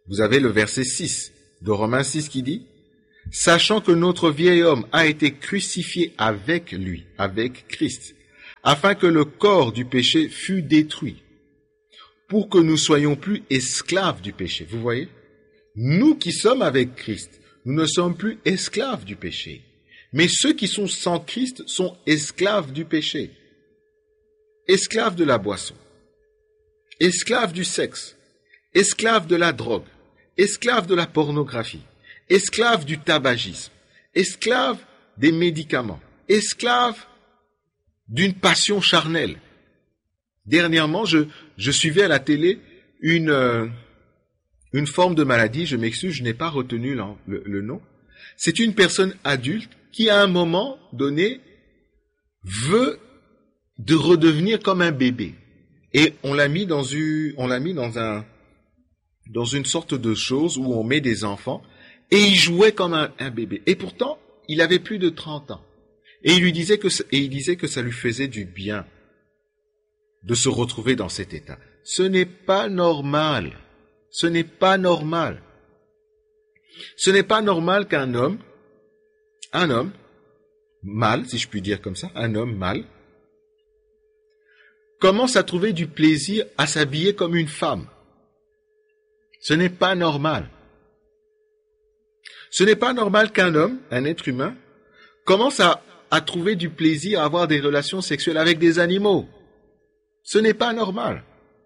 vous avez le verset six de Romains six qui dit « Sachant que notre vieil homme a été crucifié avec lui, avec Christ, afin que le corps du péché fût détruit, pour que nous soyons plus esclaves du péché. » Vous voyez? Nous qui sommes avec Christ, nous ne sommes plus esclaves du péché. Mais ceux qui sont sans Christ sont esclaves du péché, esclaves de la boisson, esclaves du sexe, esclaves de la drogue, esclaves de la pornographie, esclaves du tabagisme, esclaves des médicaments, esclaves d'une passion charnelle. Dernièrement, je, je suivais à la télé une, euh, une forme de maladie, je m'excuse, je n'ai pas retenu le, le, le nom. C'est une personne adulte qui, à un moment donné, veut de redevenir comme un bébé. Et on l'a mis dans une, on l'a mis dans un, dans une sorte de chose où on met des enfants, et il jouait comme un, un bébé. Et pourtant, il avait plus de trente ans. Et il lui disait que, et il disait que ça lui faisait du bien de se retrouver dans cet état. Ce n'est pas normal. Ce n'est pas normal. Ce n'est pas normal qu'un homme, un homme, mâle, si je puis dire comme ça, un homme mâle, commence à trouver du plaisir à s'habiller comme une femme. Ce n'est pas normal. Ce n'est pas normal qu'un homme, un être humain, commence à, à trouver du plaisir à avoir des relations sexuelles avec des animaux. Ce n'est pas normal.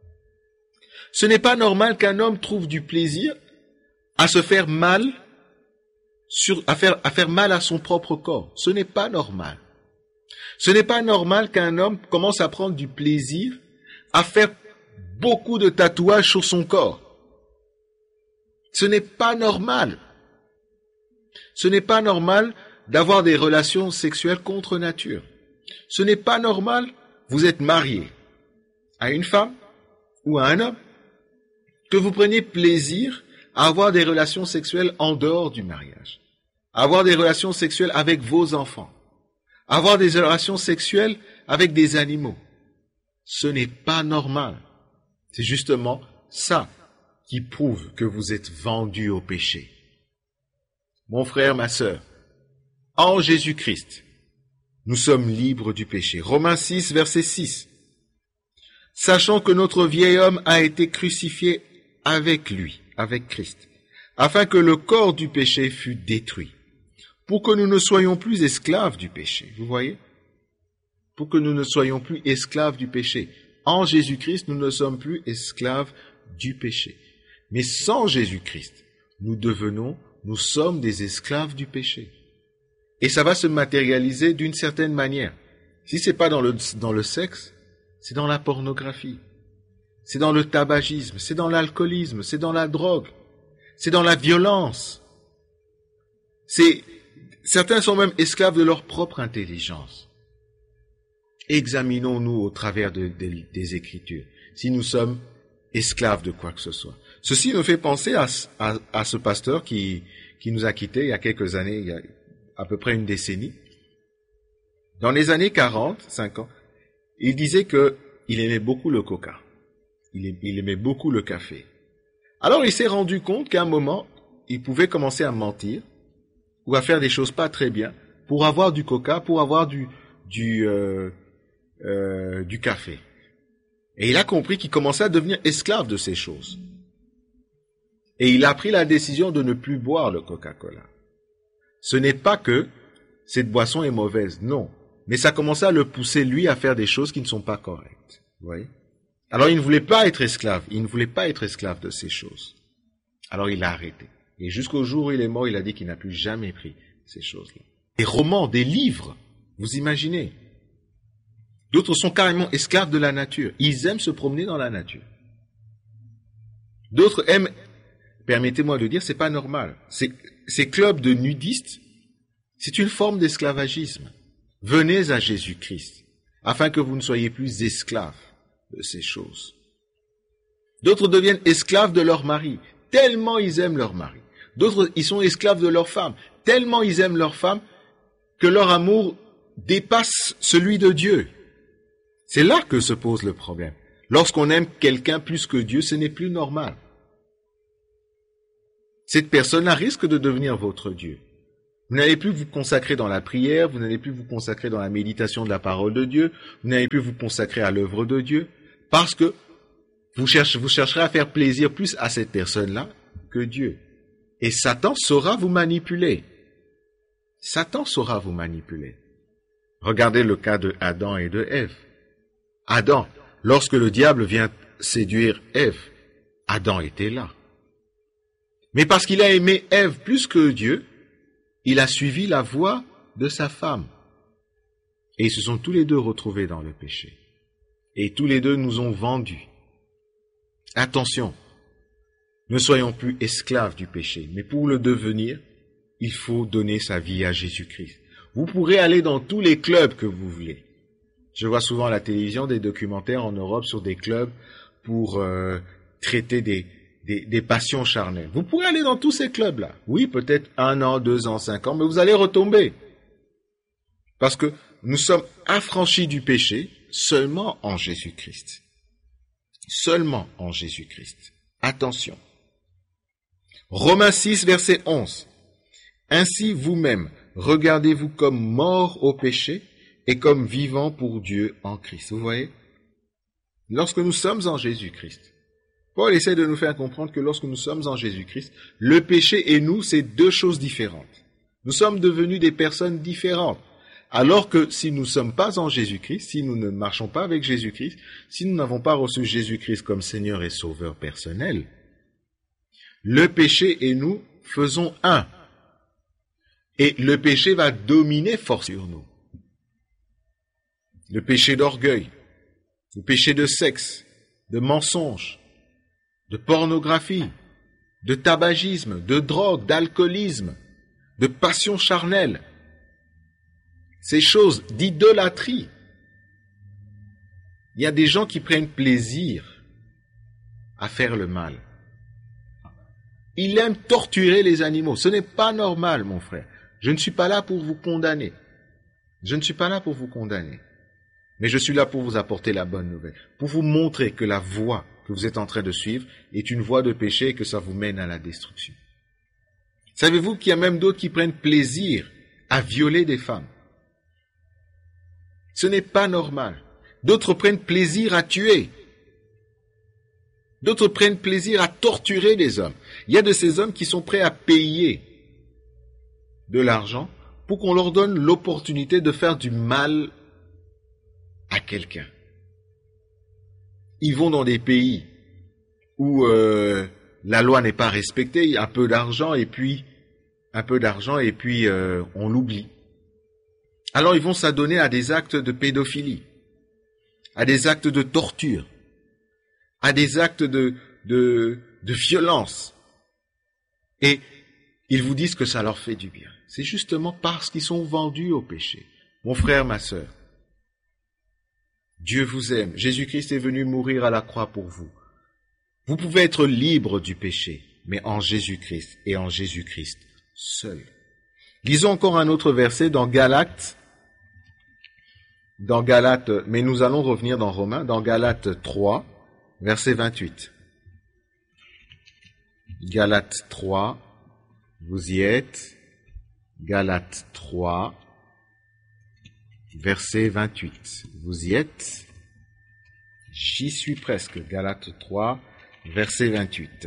Ce n'est pas normal qu'un homme trouve du plaisir à se faire mal, sur, à, faire, à faire mal à son propre corps. Ce n'est pas normal. Ce n'est pas normal qu'un homme commence à prendre du plaisir à faire beaucoup de tatouages sur son corps. Ce n'est pas normal. Ce n'est pas normal d'avoir des relations sexuelles contre nature. Ce n'est pas normal, vous êtes marié à une femme ou à un homme, que vous preniez plaisir à avoir des relations sexuelles en dehors du mariage, à avoir des relations sexuelles avec vos enfants, à avoir des relations sexuelles avec des animaux. Ce n'est pas normal. C'est justement ça qui prouve que vous êtes vendu au péché. Mon frère, ma sœur, en Jésus-Christ, nous sommes libres du péché. Romains six, verset six. Sachant que notre vieil homme a été crucifié avec lui, avec Christ, afin que le corps du péché fût détruit, pour que nous ne soyons plus esclaves du péché. Vous voyez? Pour que nous ne soyons plus esclaves du péché. En Jésus-Christ, nous ne sommes plus esclaves du péché. Mais sans Jésus-Christ, nous devenons, nous sommes des esclaves du péché. Et ça va se matérialiser d'une certaine manière. Si c'est pas dans le, dans le sexe, c'est dans la pornographie. C'est dans le tabagisme, c'est dans l'alcoolisme, c'est dans la drogue, c'est dans la violence. C'est, certains sont même esclaves de leur propre intelligence. Examinons-nous au travers de, de, des Écritures, si nous sommes esclaves de quoi que ce soit. Ceci nous fait penser à, à, à ce pasteur qui, qui nous a quittés il y a quelques années, il y a à peu près une décennie. Dans les années quarante, cinquante, il disait que il aimait beaucoup le coca. Il aimait beaucoup le café. Alors il s'est rendu compte qu'à un moment, il pouvait commencer à mentir ou à faire des choses pas très bien pour avoir du coca, pour avoir du du euh, euh, du café. Et il a compris qu'il commençait à devenir esclave de ces choses. Et il a pris la décision de ne plus boire le Coca-Cola. Ce n'est pas que cette boisson est mauvaise, non. Mais ça commençait à le pousser, lui, à faire des choses qui ne sont pas correctes. Vous voyez? Alors, il ne voulait pas être esclave. Il ne voulait pas être esclave de ces choses. Alors, il a arrêté. Et jusqu'au jour où il est mort, il a dit qu'il n'a plus jamais pris ces choses-là. Des romans, des livres, vous imaginez? D'autres sont carrément esclaves de la nature. Ils aiment se promener dans la nature. D'autres aiment, permettez-moi de dire, c'est pas normal. Ces, ces clubs de nudistes, c'est une forme d'esclavagisme. Venez à Jésus-Christ, afin que vous ne soyez plus esclaves de ces choses. D'autres deviennent esclaves de leur mari, tellement ils aiment leur mari. D'autres, ils sont esclaves de leur femme, tellement ils aiment leur femme, que leur amour dépasse celui de Dieu. C'est là que se pose le problème. Lorsqu'on aime quelqu'un plus que Dieu, ce n'est plus normal. cette personne-là risque de devenir votre Dieu. Vous n'allez plus vous consacrer dans la prière, vous n'allez plus vous consacrer dans la méditation de la parole de Dieu, vous n'allez plus vous consacrer à l'œuvre de Dieu, parce que vous, cherchez, vous chercherez à faire plaisir plus à cette personne-là que Dieu. Et Satan saura vous manipuler. Satan saura vous manipuler. Regardez le cas de Adam et de Ève. Adam, lorsque le diable vient séduire Ève, Adam était là. Mais parce qu'il a aimé Ève plus que Dieu, il a suivi la voie de sa femme. Et ils se sont tous les deux retrouvés dans le péché. Et tous les deux nous ont vendus. Attention, ne soyons plus esclaves du péché, mais pour le devenir, il faut donner sa vie à Jésus-Christ. Vous pourrez aller dans tous les clubs que vous voulez. Je vois souvent à la télévision des documentaires en Europe sur des clubs pour euh, traiter des, des, des passions charnelles. Vous pourrez aller dans tous ces clubs-là. Oui, peut-être un an, deux ans, cinq ans, mais vous allez retomber. Parce que nous sommes affranchis du péché seulement en Jésus-Christ. Seulement en Jésus-Christ. Attention. Romains six, verset onze. Ainsi vous-même, regardez-vous comme morts au péché et comme vivants pour Dieu en Christ. Vous voyez? Lorsque nous sommes en Jésus-Christ, Paul essaie de nous faire comprendre que lorsque nous sommes en Jésus-Christ, le péché et nous, c'est deux choses différentes. Nous sommes devenus des personnes différentes. Alors que si nous ne sommes pas en Jésus-Christ, si nous ne marchons pas avec Jésus-Christ, si nous n'avons pas reçu Jésus-Christ comme Seigneur et Sauveur personnel, le péché et nous faisons un. Et le péché va dominer fort sur nous. Le péché d'orgueil, le péché de sexe, de mensonge, de pornographie, de tabagisme, de drogue, d'alcoolisme, de passion charnelle, ces choses d'idolâtrie. Il y a des gens qui prennent plaisir à faire le mal. Ils aiment torturer les animaux. Ce n'est pas normal, mon frère. Je ne suis pas là pour vous condamner. Je ne suis pas là pour vous condamner. Mais je suis là pour vous apporter la bonne nouvelle. Pour vous montrer que la voie que vous êtes en train de suivre est une voie de péché et que ça vous mène à la destruction. Savez-vous qu'il y a même d'autres qui prennent plaisir à violer des femmes? Ce n'est pas normal. D'autres prennent plaisir à tuer. D'autres prennent plaisir à torturer des hommes. Il y a de ces hommes qui sont prêts à payer de l'argent pour qu'on leur donne l'opportunité de faire du mal à quelqu'un. Ils vont dans des pays où euh, la loi n'est pas respectée, il y a un peu d'argent et puis un peu d'argent et puis euh, on l'oublie. Alors ils vont s'adonner à des actes de pédophilie, à des actes de torture, à des actes de, de, de violence. Et ils vous disent que ça leur fait du bien. C'est justement parce qu'ils sont vendus au péché. Mon frère, ma sœur, Dieu vous aime. Jésus-Christ est venu mourir à la croix pour vous. Vous pouvez être libre du péché, mais en Jésus-Christ et en Jésus-Christ seul. Lisons encore un autre verset dans Galates, dans Galates, mais nous allons revenir dans Romains, dans Galates trois, verset vingt-huit. Galates trois, vous y êtes. Galates trois, verset vingt-huit. Vous y êtes? J'y suis presque. Galates trois, verset vingt-huit.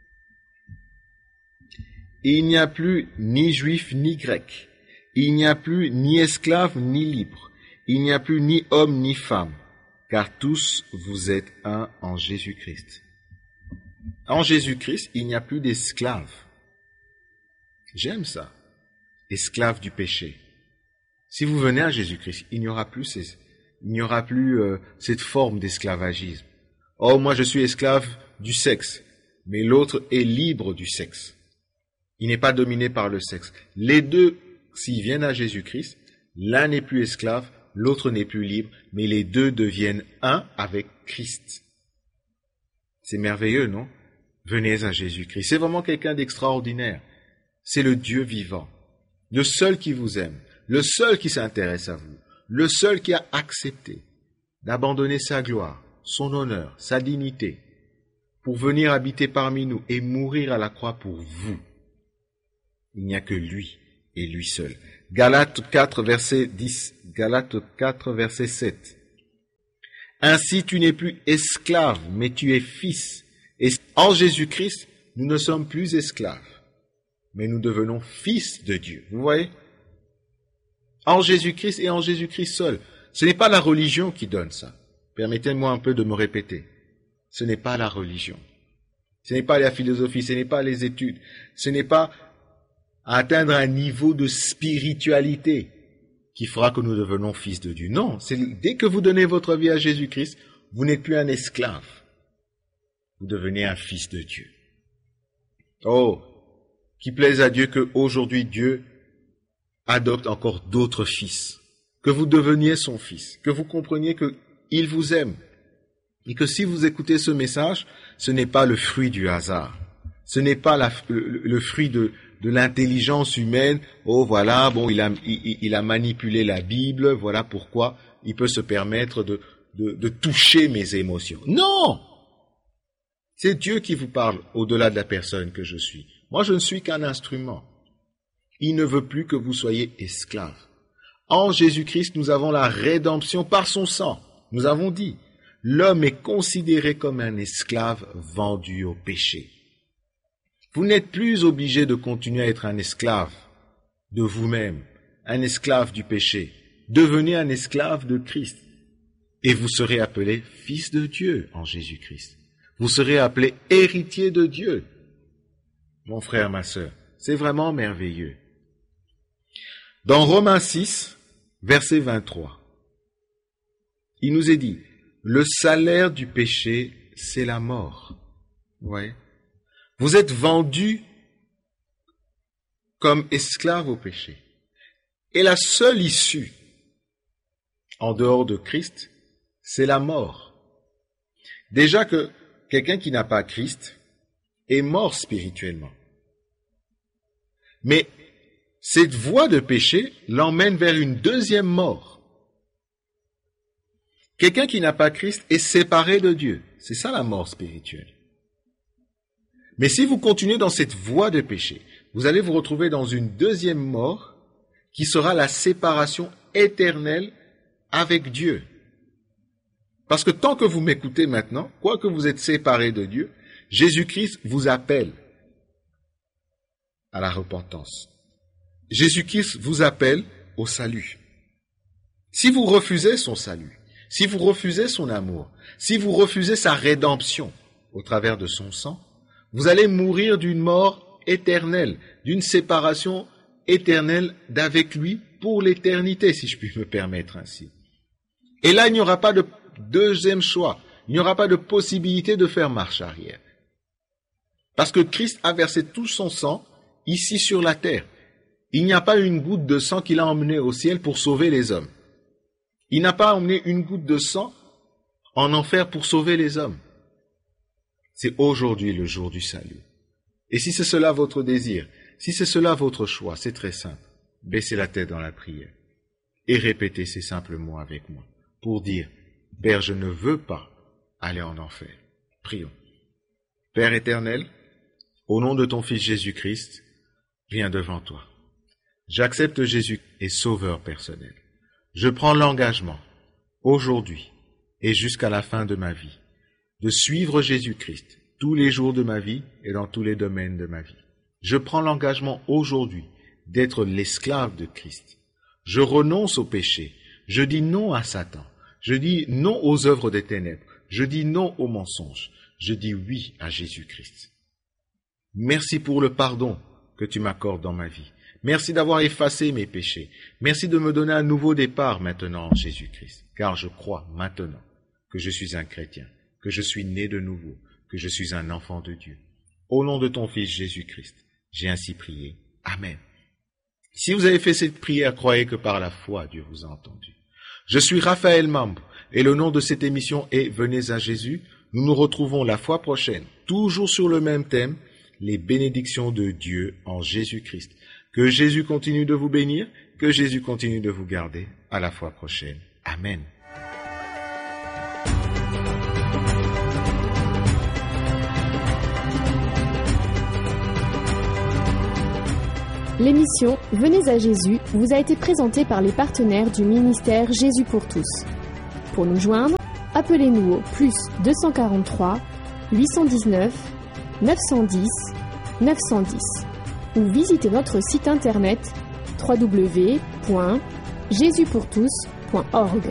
Il n'y a plus ni juif ni grec. Il n'y a plus ni esclave ni libre. Il n'y a plus ni homme ni femme, car tous vous êtes un en Jésus-Christ. En Jésus-Christ, il n'y a plus d'esclaves. J'aime ça. Esclaves du péché. Si vous venez à Jésus-Christ, il n'y aura plus, ces, il n'y aura plus euh, cette forme d'esclavagisme. Oh, moi je suis esclave du sexe, mais l'autre est libre du sexe. Il n'est pas dominé par le sexe. Les deux, s'ils viennent à Jésus-Christ, l'un n'est plus esclave, l'autre n'est plus libre, mais les deux deviennent un avec Christ. C'est merveilleux, non? Venez à Jésus-Christ. C'est vraiment quelqu'un d'extraordinaire. C'est le Dieu vivant, le seul qui vous aime, le seul qui s'intéresse à vous, le seul qui a accepté d'abandonner sa gloire, son honneur, sa dignité, pour venir habiter parmi nous et mourir à la croix pour vous. Il n'y a que lui et lui seul. Galates quatre, verset dix. Galates quatre, verset sept. Ainsi tu n'es plus esclave, mais tu es fils. Et en Jésus-Christ, nous ne sommes plus esclaves, mais nous devenons fils de Dieu. Vous voyez? En Jésus-Christ et en Jésus-Christ seul. Ce n'est pas la religion qui donne ça. Permettez-moi un peu de me répéter. Ce n'est pas la religion. Ce n'est pas la philosophie, ce n'est pas les études. Ce n'est pas atteindre un niveau de spiritualité qui fera que nous devenons fils de Dieu. Non, c'est dès que vous donnez votre vie à Jésus-Christ, vous n'êtes plus un esclave. Vous devenez un fils de Dieu. Oh, qu'il plaise à Dieu qu'aujourd'hui Dieu adopte encore d'autres fils. Que vous deveniez son fils. Que vous compreniez qu'il vous aime. Et que si vous écoutez ce message, ce n'est pas le fruit du hasard. Ce n'est pas la, le, le fruit de, de l'intelligence humaine. Oh voilà, bon, il a, il, il a manipulé la Bible, voilà pourquoi il peut se permettre de, de, de toucher mes émotions. Non! C'est Dieu qui vous parle au-delà de la personne que je suis. Moi, je ne suis qu'un instrument. Il ne veut plus que vous soyez esclaves. En Jésus-Christ, nous avons la rédemption par son sang. Nous avons dit, l'homme est considéré comme un esclave vendu au péché. Vous n'êtes plus obligé de continuer à être un esclave de vous-même, un esclave du péché. Devenez un esclave de Christ. Et vous serez appelé fils de Dieu en Jésus-Christ. Vous serez appelé héritier de Dieu. Mon frère, ma sœur, c'est vraiment merveilleux. Dans Romains six, verset vingt-trois, il nous est dit, le salaire du péché, c'est la mort. Ouais. Vous êtes vendus comme esclaves au péché. Et la seule issue, en dehors de Christ, c'est la mort. Déjà que quelqu'un qui n'a pas Christ est mort spirituellement. Mais cette voie de péché l'emmène vers une deuxième mort. Quelqu'un qui n'a pas Christ est séparé de Dieu. C'est ça la mort spirituelle. Mais si vous continuez dans cette voie de péché, vous allez vous retrouver dans une deuxième mort qui sera la séparation éternelle avec Dieu. Parce que tant que vous m'écoutez maintenant, quoique vous êtes séparés de Dieu, Jésus-Christ vous appelle à la repentance. Jésus-Christ vous appelle au salut. Si vous refusez son salut, si vous refusez son amour, si vous refusez sa rédemption au travers de son sang, vous allez mourir d'une mort éternelle, d'une séparation éternelle d'avec lui pour l'éternité, si je puis me permettre ainsi. Et là, il n'y aura pas de deuxième choix. Il n'y aura pas de possibilité de faire marche arrière. Parce que Christ a versé tout son sang ici sur la terre. Il n'y a pas une goutte de sang qu'il a emmené au ciel pour sauver les hommes. Il n'a pas emmené une goutte de sang en enfer pour sauver les hommes. C'est aujourd'hui le jour du salut. Et si c'est cela votre désir, si c'est cela votre choix, c'est très simple. Baissez la tête dans la prière et répétez ces simples mots avec moi pour dire, Père, je ne veux pas aller en enfer. Prions. Père éternel, au nom de ton Fils Jésus-Christ, viens devant toi. J'accepte Jésus et Sauveur personnel. Je prends l'engagement, aujourd'hui et jusqu'à la fin de ma vie, de suivre Jésus-Christ tous les jours de ma vie et dans tous les domaines de ma vie. Je prends l'engagement aujourd'hui d'être l'esclave de Christ. Je renonce au péché. Je dis non à Satan. Je dis non aux œuvres des ténèbres. Je dis non aux mensonges. Je dis oui à Jésus-Christ. Merci pour le pardon que tu m'accordes dans ma vie. Merci d'avoir effacé mes péchés. Merci de me donner un nouveau départ maintenant en Jésus-Christ. Car je crois maintenant que je suis un chrétien, que je suis né de nouveau, que je suis un enfant de Dieu. Au nom de ton Fils Jésus-Christ, j'ai ainsi prié. Amen. Si vous avez fait cette prière, croyez que par la foi, Dieu vous a entendu. Je suis Raphaël Mambo et le nom de cette émission est Venez à Jésus. Nous nous retrouvons la fois prochaine, toujours sur le même thème, les bénédictions de Dieu en Jésus-Christ. Que Jésus continue de vous bénir, que Jésus continue de vous garder. À la fois prochaine. Amen. L'émission Venez à Jésus vous a été présentée par les partenaires du ministère Jésus pour tous. Pour nous joindre, appelez-nous au plus deux cent quarante-trois huit cent dix-neuf neuf cent dix neuf cent dix ou visitez notre site internet w w w point jésus pour tous point org.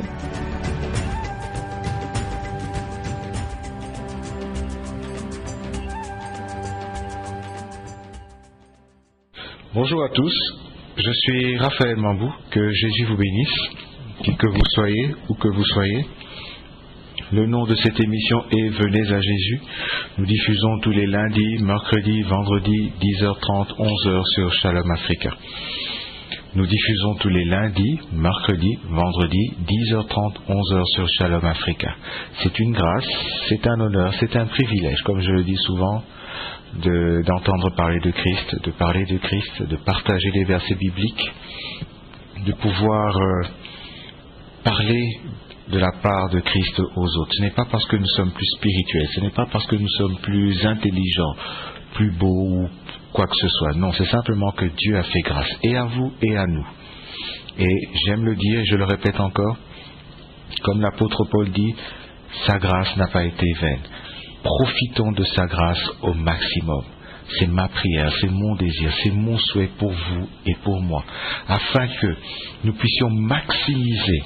Bonjour à tous, je suis Raphaël Mambou, que Jésus vous bénisse, qui que vous soyez, où que vous soyez. Le nom de cette émission est Venez à Jésus. Nous diffusons tous les lundis, mercredis, vendredis, dix heures trente, onze heures sur Shalom Africa. Nous diffusons tous les lundis, mercredis, vendredis, dix heures trente, onze heures sur Shalom Africa. C'est une grâce, c'est un honneur, c'est un privilège, comme je le dis souvent, de, d'entendre parler de Christ, de parler de Christ, de partager les versets bibliques, de pouvoir euh, parler de la part de Christ aux autres. Ce n'est pas parce que nous sommes plus spirituels, ce n'est pas parce que nous sommes plus intelligents, plus beaux ou quoi que ce soit. Non, c'est simplement que Dieu a fait grâce, et à vous et à nous. Et j'aime le dire, et je le répète encore, comme l'apôtre Paul dit, sa grâce n'a pas été vaine. Profitons de sa grâce au maximum. C'est ma prière, c'est mon désir, c'est mon souhait pour vous et pour moi, afin que nous puissions maximiser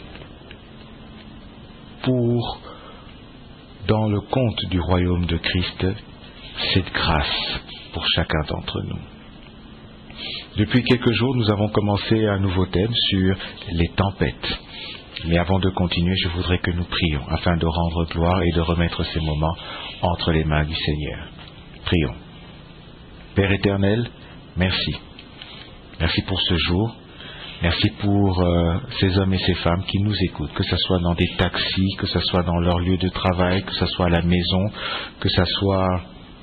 pour, dans le compte du royaume de Christ, cette grâce pour chacun d'entre nous. Depuis quelques jours, nous avons commencé un nouveau thème sur les tempêtes. Mais avant de continuer, je voudrais que nous prions afin de rendre gloire et de remettre ces moments entre les mains du Seigneur. Prions. Père éternel, merci. Merci pour ce jour. Merci pour euh, ces hommes et ces femmes qui nous écoutent, que ce soit dans des taxis, que ce soit dans leur lieu de travail, que ce soit à la maison, que ce soit...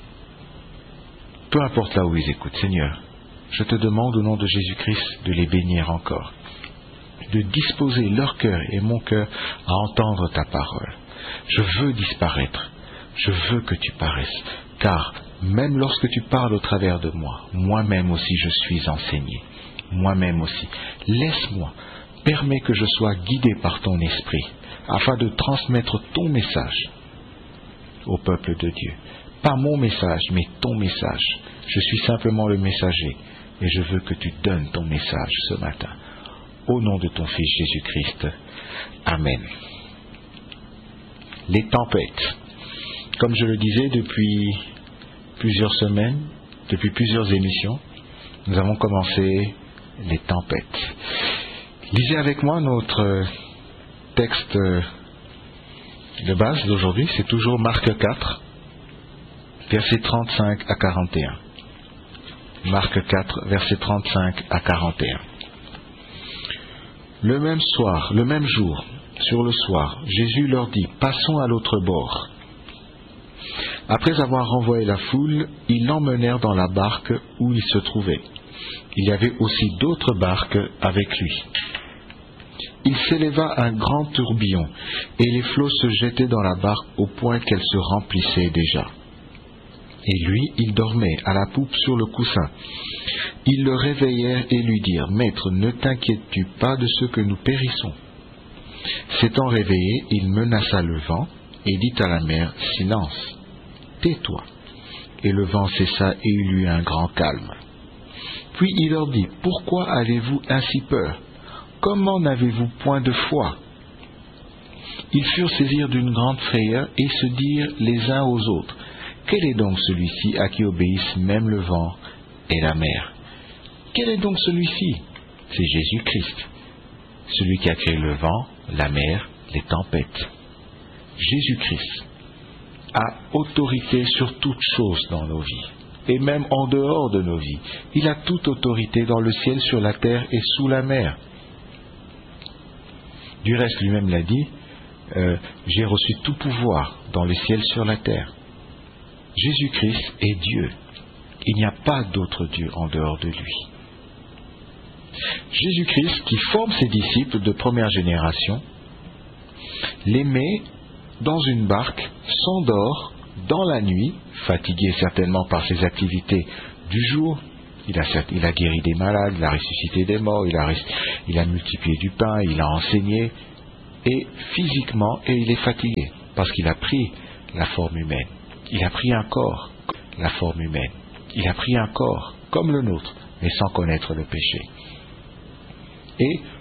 peu importe là où ils écoutent. Seigneur, je te demande au nom de Jésus-Christ de les bénir encore, de disposer leur cœur et mon cœur à entendre ta parole. Je veux disparaître, je veux que tu paraisses, car même lorsque tu parles au travers de moi, moi-même aussi je suis enseigné, moi-même aussi. Laisse-moi, permets que je sois guidé par ton esprit, afin de transmettre ton message au peuple de Dieu. Pas mon message, mais ton message. Je suis simplement le messager, et je veux que tu donnes ton message ce matin. Au nom de ton Fils Jésus-Christ. Amen. Les tempêtes. Comme je le disais depuis plusieurs semaines, depuis plusieurs émissions, nous avons commencé les tempêtes. Lisez avec moi notre texte de base d'aujourd'hui, c'est toujours Marc quatre, versets trente-cinq à quarante et un. Marc quatre, versets trente-cinq à quarante et un. Le même soir, le même jour, sur le soir, Jésus leur dit, « Passons à l'autre bord. » Après avoir renvoyé la foule, ils l'emmenèrent dans la barque où il se trouvait. Il y avait aussi d'autres barques avec lui. Il s'éleva un grand tourbillon, et les flots se jetaient dans la barque au point qu'elle se remplissait déjà. Et lui, il dormait à la poupe sur le coussin. Ils le réveillèrent et lui dirent, « Maître, ne t'inquiètes-tu pas de ce que nous périssons ?» S'étant réveillé, il menaça le vent et dit à la mer, « Silence, tais-toi. » Et le vent cessa et il eut un grand calme. Puis il leur dit, « Pourquoi avez-vous ainsi peur? Comment n'avez-vous point de foi ?» Ils furent saisis d'une grande frayeur et se dirent les uns aux autres, « Quel est donc celui-ci à qui obéissent même le vent et la mer? Quel est donc celui-ci? C'est Jésus-Christ, celui qui a créé le vent, la mer, les tempêtes. » Jésus-Christ a autorité sur toutes choses dans nos vies, et même en dehors de nos vies. Il a toute autorité dans le ciel, sur la terre et sous la mer. Du reste, lui-même l'a dit, euh, « J'ai reçu tout pouvoir dans le ciel, sur la terre. » Jésus-Christ est Dieu. Il n'y a pas d'autre Dieu en dehors de lui. Jésus-Christ, qui forme ses disciples de première génération, les met dans une barque, s'endort dans la nuit, fatigué certainement par ses activités du jour, Il a, il a guéri des malades, il a ressuscité des morts, il a, il a multiplié du pain, il a enseigné, et physiquement, et il est fatigué, parce qu'il a pris la forme humaine. Il a pris un corps, la forme humaine. Il a pris un corps, comme le nôtre, mais sans connaître le péché. Et